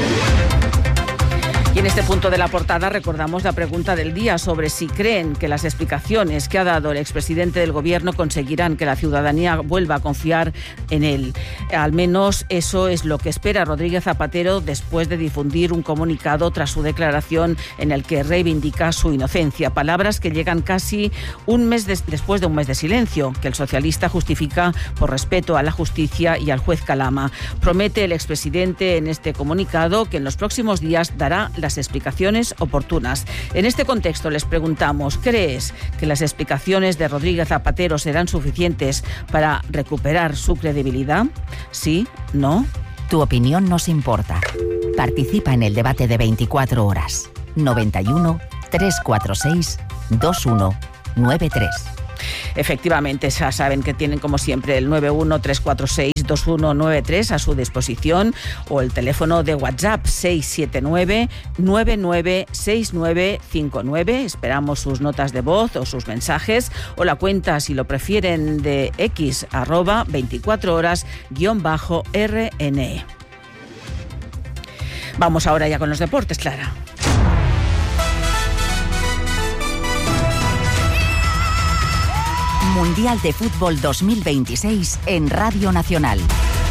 Speaker 1: Y en este punto de la portada recordamos la pregunta del día sobre si creen que las explicaciones que ha dado el expresidente del Gobierno conseguirán que la ciudadanía vuelva a confiar en él. Al menos eso es lo que espera Rodríguez Zapatero después de difundir un comunicado tras su declaración en el que reivindica su inocencia. Palabras que llegan casi un mes des- después de un mes de silencio, que el socialista justifica por respeto a la justicia y al juez Calama. Promete el expresidente en este comunicado que en los próximos días dará las explicaciones oportunas. En este contexto les preguntamos, ¿crees que las explicaciones de Rodríguez Zapatero serán suficientes para recuperar su credibilidad? ¿Sí? ¿No?
Speaker 2: Tu opinión nos importa. Participa en el debate de veinticuatro horas. noventa y uno, trescientos cuarenta y seis, veintiuno noventa y tres.
Speaker 1: Efectivamente, ya saben que tienen como siempre el nueve uno tres cuatro seis dos uno nueve tres a su disposición o el teléfono de WhatsApp seis siete nueve nueve nueve seis nueve cinco nueve. Esperamos sus notas de voz o sus mensajes o la cuenta, si lo prefieren, de X arroba veinticuatro horas guión bajo R N E. Vamos ahora ya con los deportes, Clara.
Speaker 2: Mundial de Fútbol dos mil veintiséis en Radio Nacional.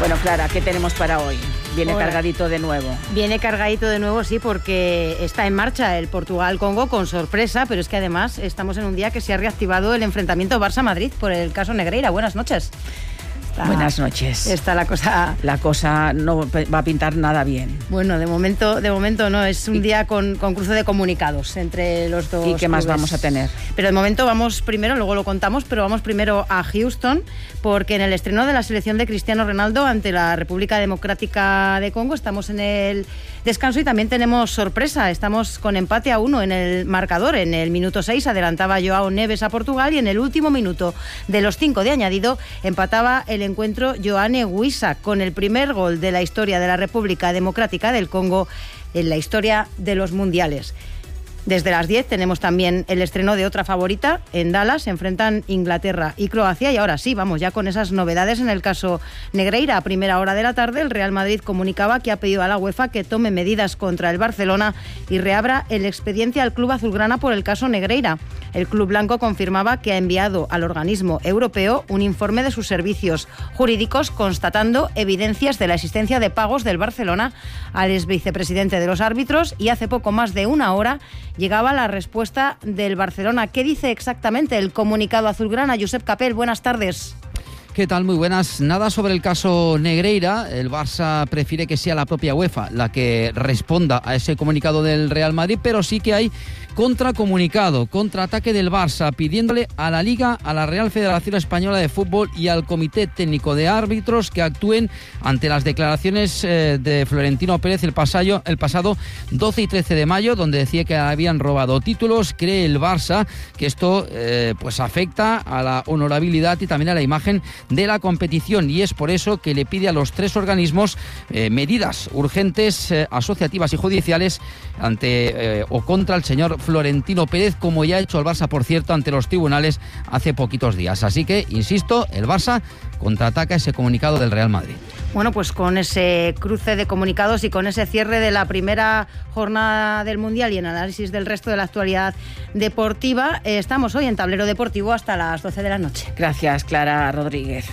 Speaker 1: Bueno, Clara, ¿qué tenemos para hoy? Viene
Speaker 3: Hola.
Speaker 1: cargadito de nuevo.
Speaker 3: Viene cargadito de nuevo, sí, porque está en marcha el Portugal-Congo con sorpresa, pero es que además estamos en un día que se ha reactivado el enfrentamiento Barça-Madrid por el caso Negreira. Buenas noches. Está,
Speaker 1: Buenas noches.
Speaker 3: Está la cosa...
Speaker 1: La cosa no va a pintar nada bien.
Speaker 3: Bueno, de momento, de momento no, es un día con, con cruce de comunicados entre los dos
Speaker 1: ¿Y qué más
Speaker 3: clubes.
Speaker 1: vamos a tener?
Speaker 3: Pero de momento vamos primero, luego lo contamos, pero vamos primero a Houston, porque en el estreno de la selección de Cristiano Ronaldo ante la República Democrática de Congo estamos en el descanso y también tenemos sorpresa. Estamos con empate a uno en el marcador. En el minuto seis adelantaba Joao Neves a Portugal y en el último minuto de los cinco de añadido empataba el encuentro Yoane Wissa con el primer gol de la historia de la República Democrática del Congo en la historia de los mundiales. Desde las diez tenemos también el estreno de otra favorita. En Dallas se enfrentan Inglaterra y Croacia. Y ahora sí, vamos ya con esas novedades en el caso Negreira. A primera hora de la tarde, el Real Madrid comunicaba que ha pedido a la UEFA que tome medidas contra el Barcelona y reabra el expediente al club azulgrana por el caso Negreira. El club blanco confirmaba que ha enviado al organismo europeo un informe de sus servicios jurídicos constatando evidencias de la existencia de pagos del Barcelona al exvicepresidente de los árbitros, y hace poco más de una hora llegaba la respuesta del Barcelona. ¿Qué dice exactamente el comunicado azulgrana? Josep Capel, buenas tardes.
Speaker 4: ¿Qué tal? Muy buenas. Nada sobre el caso Negreira. El Barça prefiere que sea la propia UEFA la que responda a ese comunicado del Real Madrid, pero sí que hay contracomunicado, contraataque del Barça, pidiéndole a la Liga, a la Real Federación Española de Fútbol y al Comité Técnico de Árbitros que actúen ante las declaraciones eh, de Florentino Pérez el pasado, el pasado doce y trece de mayo, donde decía que habían robado títulos. Cree el Barça que esto eh, pues afecta a la honorabilidad y también a la imagen de la competición, y es por eso que le pide a los tres organismos eh, medidas urgentes, eh, asociativas y judiciales ante eh, o contra el señor Florentino Pérez, como ya ha hecho el Barça, por cierto, ante los tribunales hace poquitos días. Así que, insisto, el Barça contraataca ese comunicado del Real Madrid.
Speaker 3: Bueno, pues con ese cruce de comunicados y con ese cierre de la primera jornada del Mundial y en análisis del resto de la actualidad deportiva, eh, estamos hoy en Tablero Deportivo hasta las doce de la noche.
Speaker 1: Gracias, Clara Rodríguez.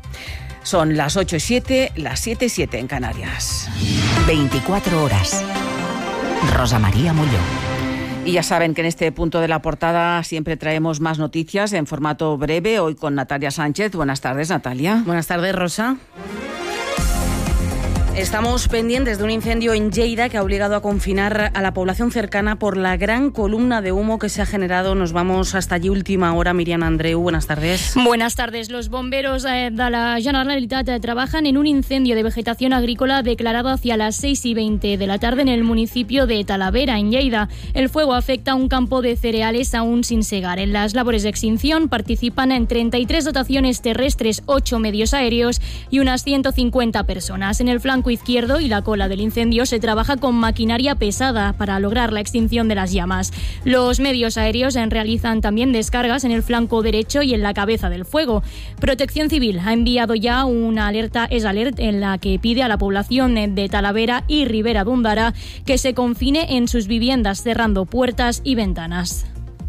Speaker 1: Son las ocho y siete, las siete y siete en Canarias.
Speaker 2: veinticuatro horas. Rosa María Molló.
Speaker 1: Y ya saben que en este punto de la portada siempre traemos más noticias en formato breve, hoy con Natalia Sánchez. Buenas tardes, Natalia.
Speaker 5: Buenas tardes, Rosa. Estamos pendientes de un incendio en Lleida que ha obligado a confinar a la población cercana por la gran columna de humo que se ha generado. Nos vamos hasta allí, última hora. Miriam Andreu, buenas tardes.
Speaker 6: Buenas tardes. Los bomberos de la Generalitat trabajan en un incendio de vegetación agrícola declarado hacia las seis y veinte de la tarde en el municipio de Talavera, en Lleida. El fuego afecta a un campo de cereales aún sin segar. En las labores de extinción participan en treinta y tres dotaciones terrestres, ocho medios aéreos y unas ciento cincuenta personas. En el flanco izquierdo y la cola del incendio se trabaja con maquinaria pesada para lograr la extinción de las llamas. Los medios aéreos realizan también descargas en el flanco derecho y en la cabeza del fuego. Protección Civil ha enviado ya una alerta es alert en la que pide a la población de Talavera y Ribera d'Ondara que se confine en sus viviendas cerrando puertas y ventanas.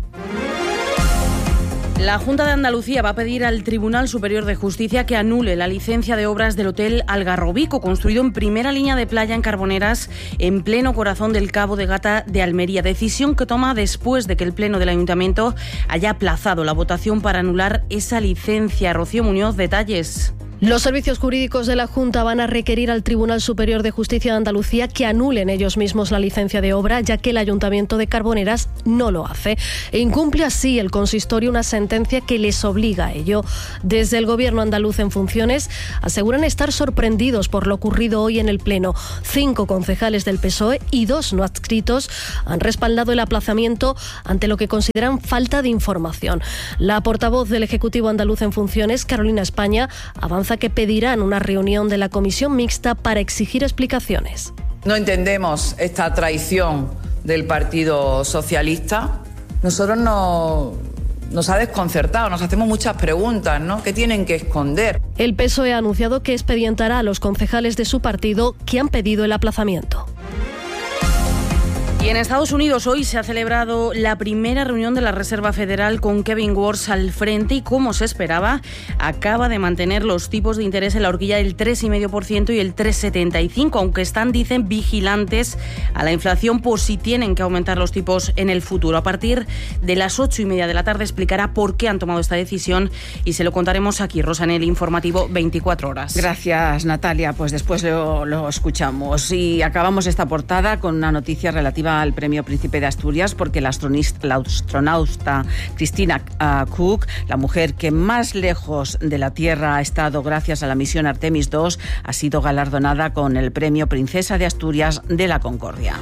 Speaker 5: La Junta de Andalucía va a pedir al Tribunal Superior de Justicia que anule la licencia de obras del Hotel Algarrobico, construido en primera línea de playa en Carboneras, en pleno corazón del Cabo de Gata de Almería. Decisión que toma después de que el Pleno del Ayuntamiento haya aplazado la votación para anular esa licencia. Rocío Muñoz, detalles.
Speaker 9: Los servicios jurídicos de la Junta van a requerir al Tribunal Superior de Justicia de Andalucía que anulen ellos mismos la licencia de obra, ya que el Ayuntamiento de Carboneras no lo hace. E incumple así el consistorio una sentencia que les obliga a ello. Desde el Gobierno andaluz en funciones aseguran estar sorprendidos por lo ocurrido hoy en el Pleno. Cinco concejales del P S O E y dos no adscritos han respaldado el aplazamiento ante lo que consideran falta de información. La portavoz del Ejecutivo andaluz en funciones, Carolina España, avanza que pedirán una reunión de la comisión mixta para exigir explicaciones.
Speaker 11: No entendemos esta traición del Partido Socialista. Nosotros no, nos ha desconcertado, nos hacemos muchas preguntas, ¿no? ¿Qué tienen que esconder?
Speaker 9: El P S O E ha anunciado que expedientará a los concejales de su partido que han pedido el aplazamiento.
Speaker 5: Y en Estados Unidos hoy se ha celebrado la primera reunión de la Reserva Federal con Kevin Warsh al frente y, como se esperaba, acaba de mantener los tipos de interés en la horquilla del tres coma cinco por ciento y el tres coma setenta y cinco por ciento, aunque están, dicen, vigilantes a la inflación por si tienen que aumentar los tipos en el futuro. A partir de las ocho y media de la tarde explicará por qué han tomado esta decisión y se lo contaremos aquí, Rosa, en el informativo veinticuatro horas.
Speaker 1: Gracias, Natalia. Pues después lo, lo escuchamos. Y acabamos esta portada con una noticia relativa al Premio Príncipe de Asturias, porque la, la astronauta Christina uh, Cook, la mujer que más lejos de la Tierra ha estado gracias a la misión Artemis dos, ha sido galardonada con el Premio Princesa de Asturias de la Concordia.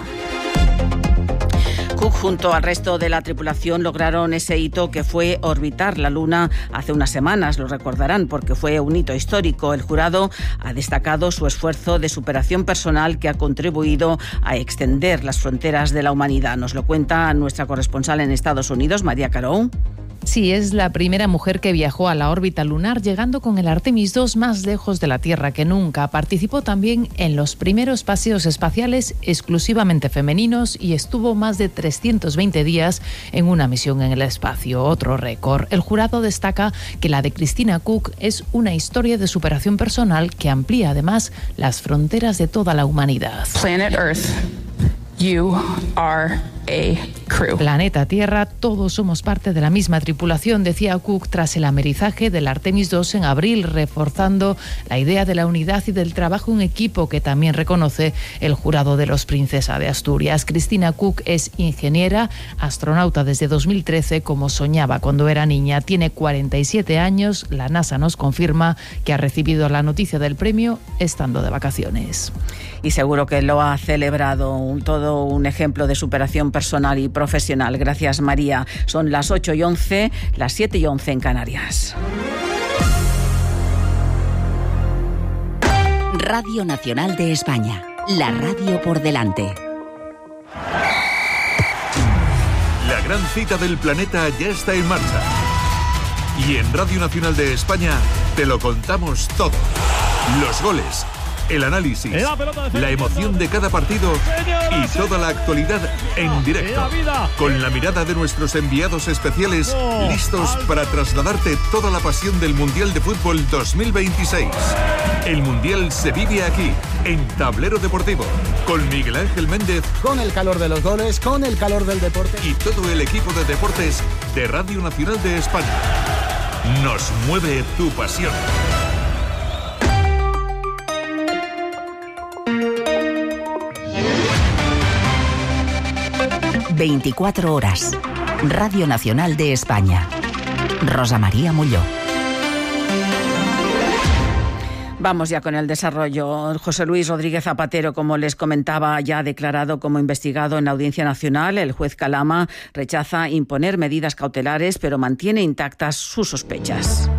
Speaker 1: Cook, junto al resto de la tripulación, lograron ese hito que fue orbitar la Luna hace unas semanas, lo recordarán, porque fue un hito histórico. El jurado ha destacado su esfuerzo de superación personal que ha contribuido a extender las fronteras de la humanidad. Nos lo cuenta nuestra corresponsal en Estados Unidos, María Caró.
Speaker 7: Sí, es la primera mujer que viajó a la órbita lunar, llegando con el Artemis dos más lejos de la Tierra que nunca. Participó también en los primeros paseos espaciales exclusivamente femeninos y estuvo más de trescientos veinte días en una misión en el espacio, otro récord. El jurado destaca que la de Christina Cook es una historia de superación personal que amplía además las fronteras de toda la humanidad.
Speaker 8: Planet Earth, you are a crew.
Speaker 7: Planeta Tierra, todos somos parte de la misma tripulación, decía Cook tras el amerizaje del Artemis dos en abril, reforzando la idea de la unidad y del trabajo en equipo que también reconoce el jurado de los Princesa de Asturias. Christina Cook es ingeniera, astronauta desde dos mil trece, como soñaba cuando era niña. Tiene cuarenta y siete años. La NASA nos confirma que ha recibido la noticia del premio estando de vacaciones.
Speaker 1: Y seguro que lo ha celebrado, un, todo un ejemplo de superación personal y profesional. Gracias, María. Son las ocho y once, las siete y once en Canarias.
Speaker 2: Radio Nacional de España, la radio por delante.
Speaker 12: La gran cita del planeta ya está en marcha. Y en Radio Nacional de España te lo contamos todo. Los goles, el análisis, la emoción de cada partido y toda la actualidad en directo. Con la mirada de nuestros enviados especiales, listos para trasladarte toda la pasión del Mundial de Fútbol dos mil veintiséis. El Mundial se vive aquí, en Tablero Deportivo, con Miguel Ángel Méndez.
Speaker 13: Con el calor de los goles, con el calor del deporte.
Speaker 12: Y todo el equipo de deportes de Radio Nacional de España. Nos mueve tu pasión.
Speaker 2: veinticuatro horas. Radio Nacional de España. Rosa María Mulló.
Speaker 1: Vamos ya con el desarrollo. José Luis Rodríguez Zapatero, como les comentaba, ya ha declarado como investigado en la Audiencia Nacional. El juez Calama rechaza imponer medidas cautelares, pero mantiene intactas sus sospechas.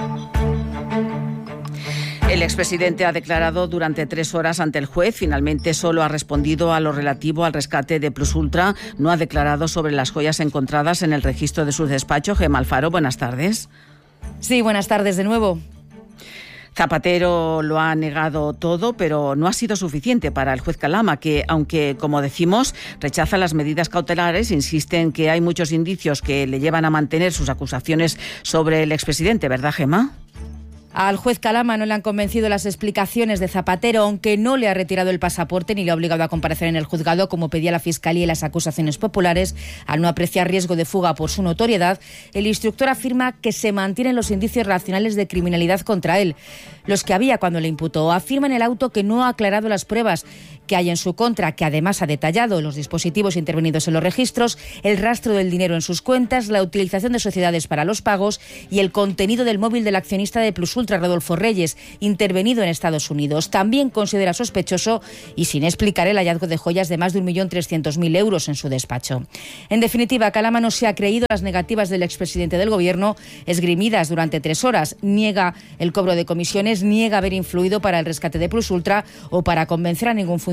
Speaker 1: El expresidente ha declarado durante tres horas ante el juez. Finalmente solo ha respondido a lo relativo al rescate de Plus Ultra. No ha declarado sobre las joyas encontradas en el registro de su despacho. Gemma Alfaro, buenas tardes.
Speaker 25: Sí, buenas tardes de nuevo.
Speaker 1: Zapatero lo ha negado todo, pero no ha sido suficiente para el juez Calama, que, aunque, como decimos, rechaza las medidas cautelares, insiste en que hay muchos indicios que le llevan a mantener sus acusaciones sobre el expresidente, ¿verdad, Gemma?
Speaker 25: Al juez Calama no le han convencido las explicaciones de Zapatero, aunque no le ha retirado el pasaporte ni le ha obligado a comparecer en el juzgado, como pedía la Fiscalía y las acusaciones populares. Al no apreciar riesgo de fuga por su notoriedad, el instructor afirma que se mantienen los indicios racionales de criminalidad contra él, los que había cuando le imputó. Afirma en el auto que no ha aclarado las pruebas que hay en su contra, que además ha detallado los dispositivos intervenidos en los registros, el rastro del dinero en sus cuentas, la utilización de sociedades para los pagos y el contenido del móvil del accionista de Plus Ultra, Rodolfo Reyes, intervenido en Estados Unidos. También considera sospechoso y sin explicar el hallazgo de joyas de más de un millón trescientos mil euros en su despacho. En definitiva, Calama no se ha creído las negativas del expresidente del Gobierno, esgrimidas durante tres horas. Niega el cobro de comisiones, niega haber influido para el rescate de Plus Ultra o para convencer a ningún funcionario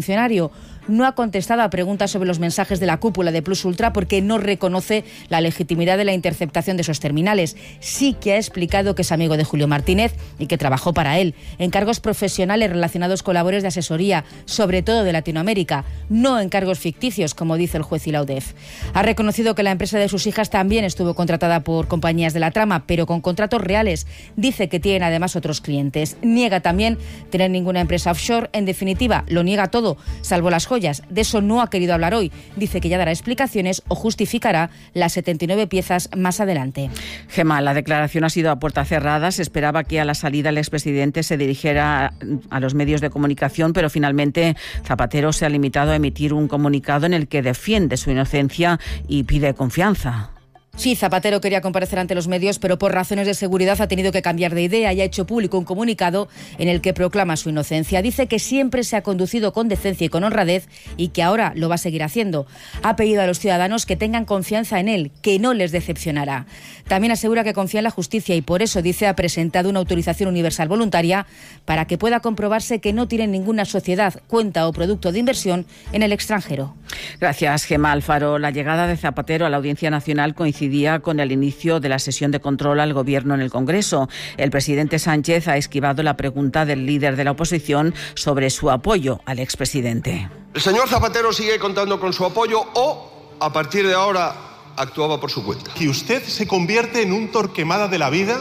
Speaker 25: funcionario no ha contestado a preguntas sobre los mensajes de la cúpula de Plus Ultra porque no reconoce la legitimidad de la interceptación de esos terminales. Sí que ha explicado que es amigo de Julio Martínez y que trabajó para él en cargos profesionales relacionados con labores de asesoría, sobre todo de Latinoamérica, no en cargos ficticios, como dice el juez y la U D E F. Ha reconocido que la empresa de sus hijas también estuvo contratada por compañías de la trama, pero con contratos reales. Dice que tienen además otros clientes. Niega también tener ninguna empresa offshore. En definitiva, lo niega todo, salvo las joyas. De eso no ha querido hablar hoy. Dice que ya dará explicaciones o justificará las setenta y nueve piezas más adelante.
Speaker 1: Gemma, la declaración ha sido a puerta cerrada. Se esperaba que a la salida el expresidente se dirigiera a los medios de comunicación, pero finalmente Zapatero se ha limitado a emitir un comunicado en el que defiende su inocencia y pide confianza.
Speaker 25: Sí, Zapatero quería comparecer ante los medios, pero por razones de seguridad ha tenido que cambiar de idea y ha hecho público un comunicado en el que proclama su inocencia. Dice que siempre se ha conducido con decencia y con honradez y que ahora lo va a seguir haciendo. Ha pedido a los ciudadanos que tengan confianza en él, que no les decepcionará. También asegura que confía en la justicia y por eso, dice, ha presentado una autorización universal voluntaria para que pueda comprobarse que no tiene ninguna sociedad, cuenta o producto de inversión en el extranjero.
Speaker 1: Gracias, Gemma Alfaro. La llegada de Zapatero a la Audiencia Nacional coincide día con el inicio de la sesión de control al Gobierno en el Congreso. El presidente Sánchez ha esquivado la pregunta del líder de la oposición sobre su apoyo al expresidente.
Speaker 14: El señor Zapatero sigue contando con su apoyo o, a partir de ahora, actuaba por su cuenta.
Speaker 15: Que usted se convierte en un Torquemada de la vida,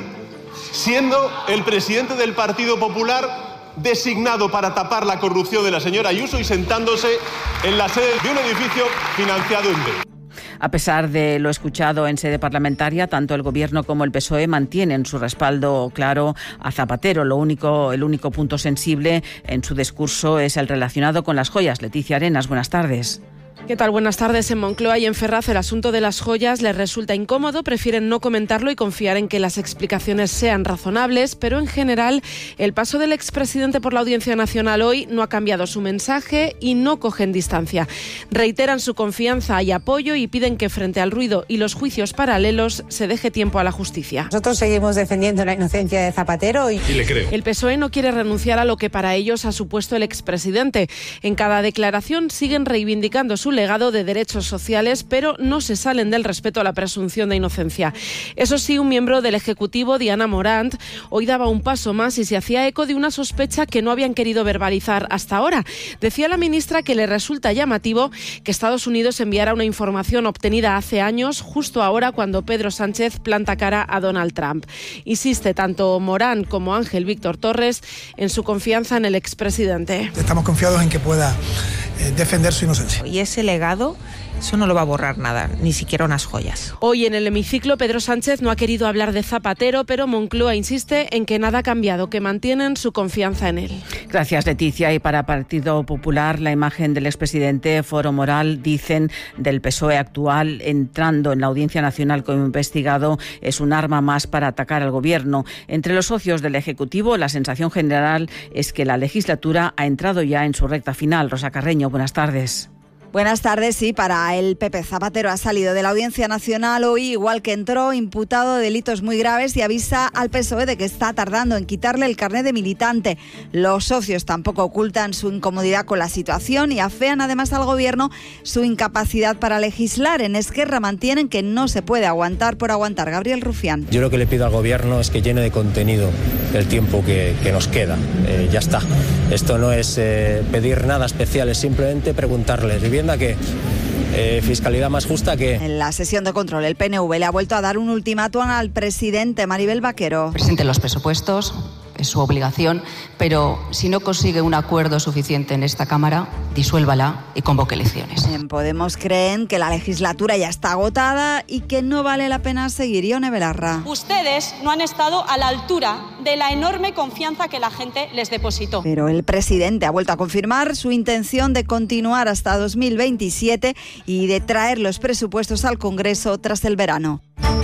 Speaker 15: siendo el presidente del Partido Popular designado para tapar la corrupción de la señora Ayuso y sentándose en la sede de un edificio financiado en B.
Speaker 1: A pesar de lo escuchado en sede parlamentaria, tanto el Gobierno como el P S O E mantienen su respaldo claro a Zapatero. Lo único, el único punto sensible en su discurso es el relacionado con las joyas. Leticia Arenas, buenas tardes.
Speaker 16: ¿Qué tal? Buenas tardes. En Moncloa y en Ferraz el asunto de las joyas les resulta incómodo, prefieren no comentarlo y confiar en que las explicaciones sean razonables, pero en general el paso del expresidente por la Audiencia Nacional hoy no ha cambiado su mensaje y no cogen distancia. Reiteran su confianza y apoyo y piden que frente al ruido y los juicios paralelos se deje tiempo a la justicia.
Speaker 17: Nosotros seguimos defendiendo la inocencia de Zapatero y,
Speaker 16: y le creo. El P S O E no quiere renunciar a lo que para ellos ha supuesto el expresidente. En cada declaración siguen reivindicando su legado de derechos sociales, pero no se salen del respeto a la presunción de inocencia. Eso sí, un miembro del Ejecutivo, Diana Morant, hoy daba un paso más y se hacía eco de una sospecha que no habían querido verbalizar hasta ahora. Decía la ministra que le resulta llamativo que Estados Unidos enviara una información obtenida hace años, justo ahora cuando Pedro Sánchez planta cara a Donald Trump. Insiste tanto Morant como Ángel Víctor Torres en su confianza en el expresidente.
Speaker 19: Estamos confiados en que pueda eh, defender su inocencia.
Speaker 26: Y ese legado, eso no lo va a borrar nada, ni siquiera unas joyas.
Speaker 16: Hoy en el hemiciclo Pedro Sánchez no ha querido hablar de Zapatero, pero Moncloa insiste en que nada ha cambiado, que mantienen su confianza en él.
Speaker 1: Gracias, Leticia. Y para Partido Popular, la imagen del expresidente Foro Moral, dicen, del P S O E actual, entrando en la Audiencia Nacional como investigado, es un arma más para atacar al Gobierno. Entre los socios del Ejecutivo, la sensación general es que la legislatura ha entrado ya en su recta final. Rosa Carreño, buenas tardes.
Speaker 27: Buenas tardes. Sí, para el P P, Zapatero ha salido de la Audiencia Nacional hoy, igual que entró, imputado de delitos muy graves y avisa al P S O E de que está tardando en quitarle el carnet de militante. Los socios tampoco ocultan su incomodidad con la situación y afean además al Gobierno su incapacidad para legislar. En Esquerra mantienen que no se puede aguantar por aguantar. Gabriel Rufián.
Speaker 28: Yo lo que le pido al Gobierno es que llene de contenido el tiempo que, que nos queda. Eh, ya está. Esto no es eh, pedir nada especial, es simplemente preguntarles vivienda que eh, fiscalidad más justa que...
Speaker 27: En la sesión de control, el P N V le ha vuelto a dar un ultimátum al presidente. Maribel Vaquero.
Speaker 29: Presente los presupuestos, es su obligación, pero si no consigue un acuerdo suficiente en esta Cámara, disuélvala y convoque elecciones.
Speaker 27: En Podemos creen que la legislatura ya está agotada y que no vale la pena seguir. Ione Belarra.
Speaker 30: Ustedes no han estado a la altura de la enorme confianza que la gente les depositó.
Speaker 27: Pero el presidente ha vuelto a confirmar su intención de continuar hasta dos mil veintisiete y de traer los presupuestos al Congreso tras el verano.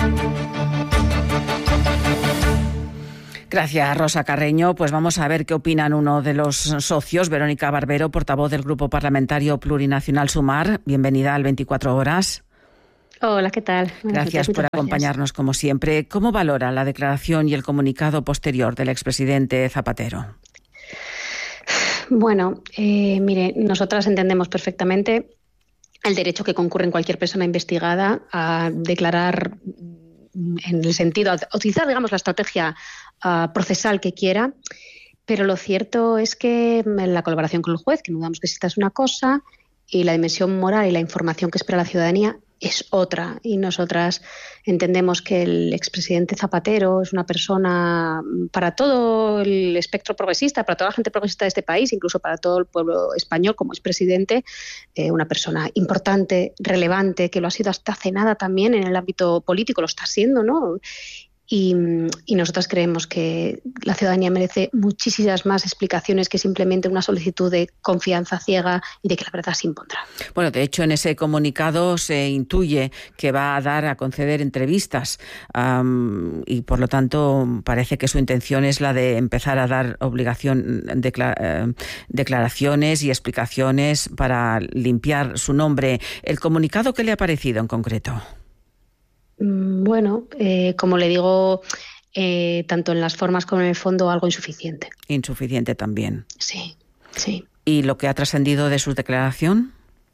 Speaker 1: Gracias, Rosa Carreño. Pues vamos a ver qué opinan uno de los socios, Verónica Barbero, portavoz del Grupo Parlamentario Plurinacional Sumar. Bienvenida al veinticuatro horas.
Speaker 31: Hola, ¿qué tal?
Speaker 1: Gracias por acompañarnos, como siempre. ¿Cómo valora la declaración y el comunicado posterior del expresidente Zapatero?
Speaker 31: Bueno, eh, mire, nosotras entendemos perfectamente el derecho que concurre en cualquier persona investigada a declarar en el sentido, a utilizar, digamos, la estrategia uh, procesal que quiera, pero lo cierto es que la colaboración con el juez, que no dudamos que esta es una cosa, y la dimensión moral y la información que espera la ciudadanía es otra. Y nosotras entendemos que el expresidente Zapatero es una persona para todo el espectro progresista, para toda la gente progresista de este país, incluso para todo el pueblo español como expresidente, eh, una persona importante, relevante, que lo ha sido hasta hace nada también en el ámbito político, lo está siendo, ¿no? Y, y nosotras creemos que la ciudadanía merece muchísimas más explicaciones que simplemente una solicitud de confianza ciega y de que la verdad se impondrá.
Speaker 1: Bueno, de hecho, en ese comunicado se intuye que va a dar a conceder entrevistas um, y, por lo tanto, parece que su intención es la de empezar a dar obligación decla- eh, declaraciones y explicaciones para limpiar su nombre. ¿El comunicado qué le ha parecido en concreto?
Speaker 31: Bueno, eh, como le digo, eh, tanto en las formas como en el fondo, algo insuficiente.
Speaker 1: Insuficiente también.
Speaker 31: Sí, sí.
Speaker 1: ¿Y lo que ha trascendido de su declaración?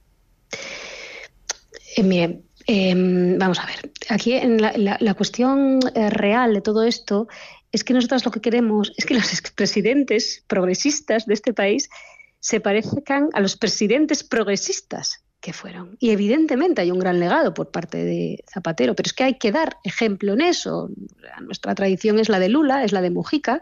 Speaker 31: Eh, mire, eh, vamos a ver. Aquí en la, la, la cuestión eh, real de todo esto es que nosotros lo que queremos es que los expresidentes progresistas de este país se parezcan a los presidentes progresistas que fueron. Y evidentemente hay un gran legado por parte de Zapatero, pero es que hay que dar ejemplo en eso. Nuestra tradición es la de Lula, es la de Mujica,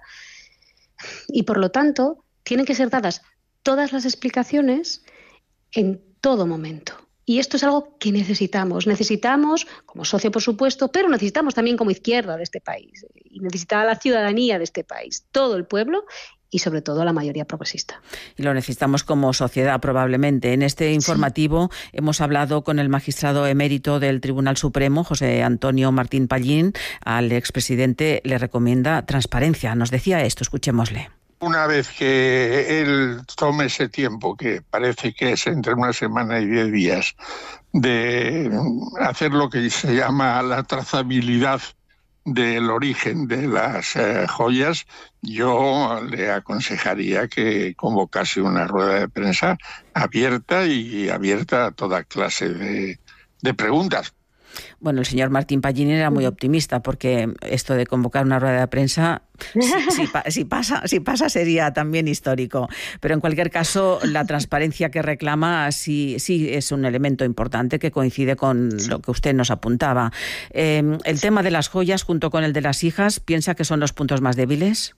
Speaker 31: y por lo tanto tienen que ser dadas todas las explicaciones en todo momento. Y esto es algo que necesitamos. Necesitamos como socio, por supuesto, pero necesitamos también como izquierda de este país. Y necesita la ciudadanía de este país, todo el pueblo, y sobre todo la mayoría progresista.
Speaker 1: Y lo necesitamos como sociedad probablemente. En este informativo sí. hemos hablado con el magistrado emérito del Tribunal Supremo, José Antonio Martín Pallín. Al expresidente le recomienda transparencia. Nos decía esto, escuchémosle.
Speaker 3: Una vez que él tome ese tiempo, que parece que es entre una semana y diez días, de hacer lo que se llama la trazabilidad del origen de las eh, joyas, yo le aconsejaría que convocase una rueda de prensa abierta y abierta a toda clase de, de preguntas.
Speaker 1: Bueno, el señor Martín Pallín era muy optimista porque esto de convocar una rueda de prensa, si, si, si, pasa, si pasa sería también histórico. Pero en cualquier caso, la transparencia que reclama sí, sí es un elemento importante que coincide con lo que usted nos apuntaba. Eh, el tema de las joyas junto con el de las hijas, ¿piensa que son los puntos más débiles?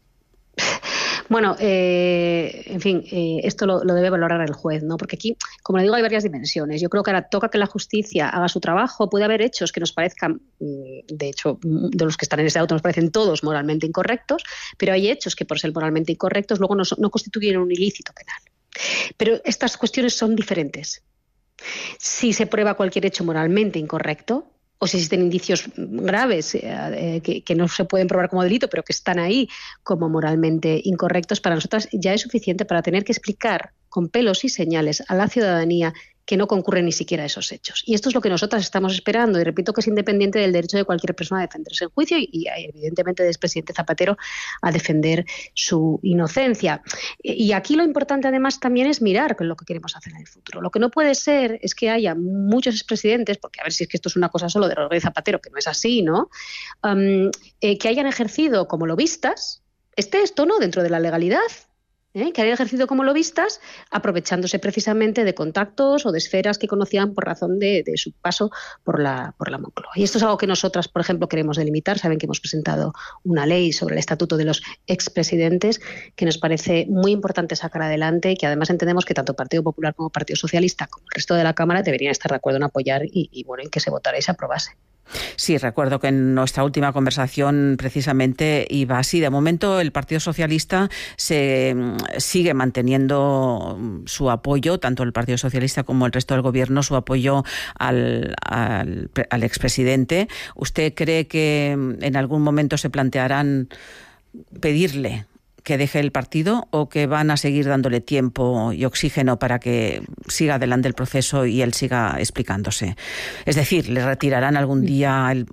Speaker 31: Bueno, eh, en fin, eh, esto lo, lo debe valorar el juez, ¿no? Porque aquí, como le digo, hay varias dimensiones. Yo creo que ahora toca que la justicia haga su trabajo. Puede haber hechos que nos parezcan, de hecho, de los que están en ese auto nos parecen todos moralmente incorrectos, pero hay hechos que por ser moralmente incorrectos luego no, no constituyen un ilícito penal. Pero estas cuestiones son diferentes. Si se prueba cualquier hecho moralmente incorrecto, o si existen indicios graves eh, que, que no se pueden probar como delito, pero que están ahí como moralmente incorrectos, para nosotras ya es suficiente para tener que explicar con pelos y señales a la ciudadanía que no concurren ni siquiera a esos hechos. Y esto es lo que nosotras estamos esperando, y repito que es independiente del derecho de cualquier persona a defenderse en juicio y, y evidentemente del expresidente Zapatero a defender su inocencia. Y aquí lo importante además también es mirar con lo que queremos hacer en el futuro. Lo que no puede ser es que haya muchos expresidentes, porque a ver si es que esto es una cosa solo de Rodríguez Zapatero, que no es así, ¿no? Um, eh, que hayan ejercido como lobistas, esté esto no dentro de la legalidad, ¿Eh? que hayan ejercido como lobistas, aprovechándose precisamente de contactos o de esferas que conocían por razón de, de su paso por la, por la Moncloa. Y esto es algo que nosotras, por ejemplo, queremos delimitar. Saben que hemos presentado una ley sobre el estatuto de los expresidentes que nos parece muy importante sacar adelante y que además entendemos que tanto Partido Popular como Partido Socialista como el resto de la Cámara deberían estar de acuerdo en apoyar y, y bueno, en que se votara y se aprobase.
Speaker 1: Sí, recuerdo que en nuestra última conversación precisamente iba así. De momento el Partido Socialista se sigue manteniendo su apoyo, tanto el Partido Socialista como el resto del Gobierno, su apoyo al, al, al expresidente. ¿Usted cree que en algún momento se plantearán pedirle que deje el partido o que van a seguir dándole tiempo y oxígeno para que siga adelante el proceso y él siga explicándose? Es decir, ¿le retirarán algún día el,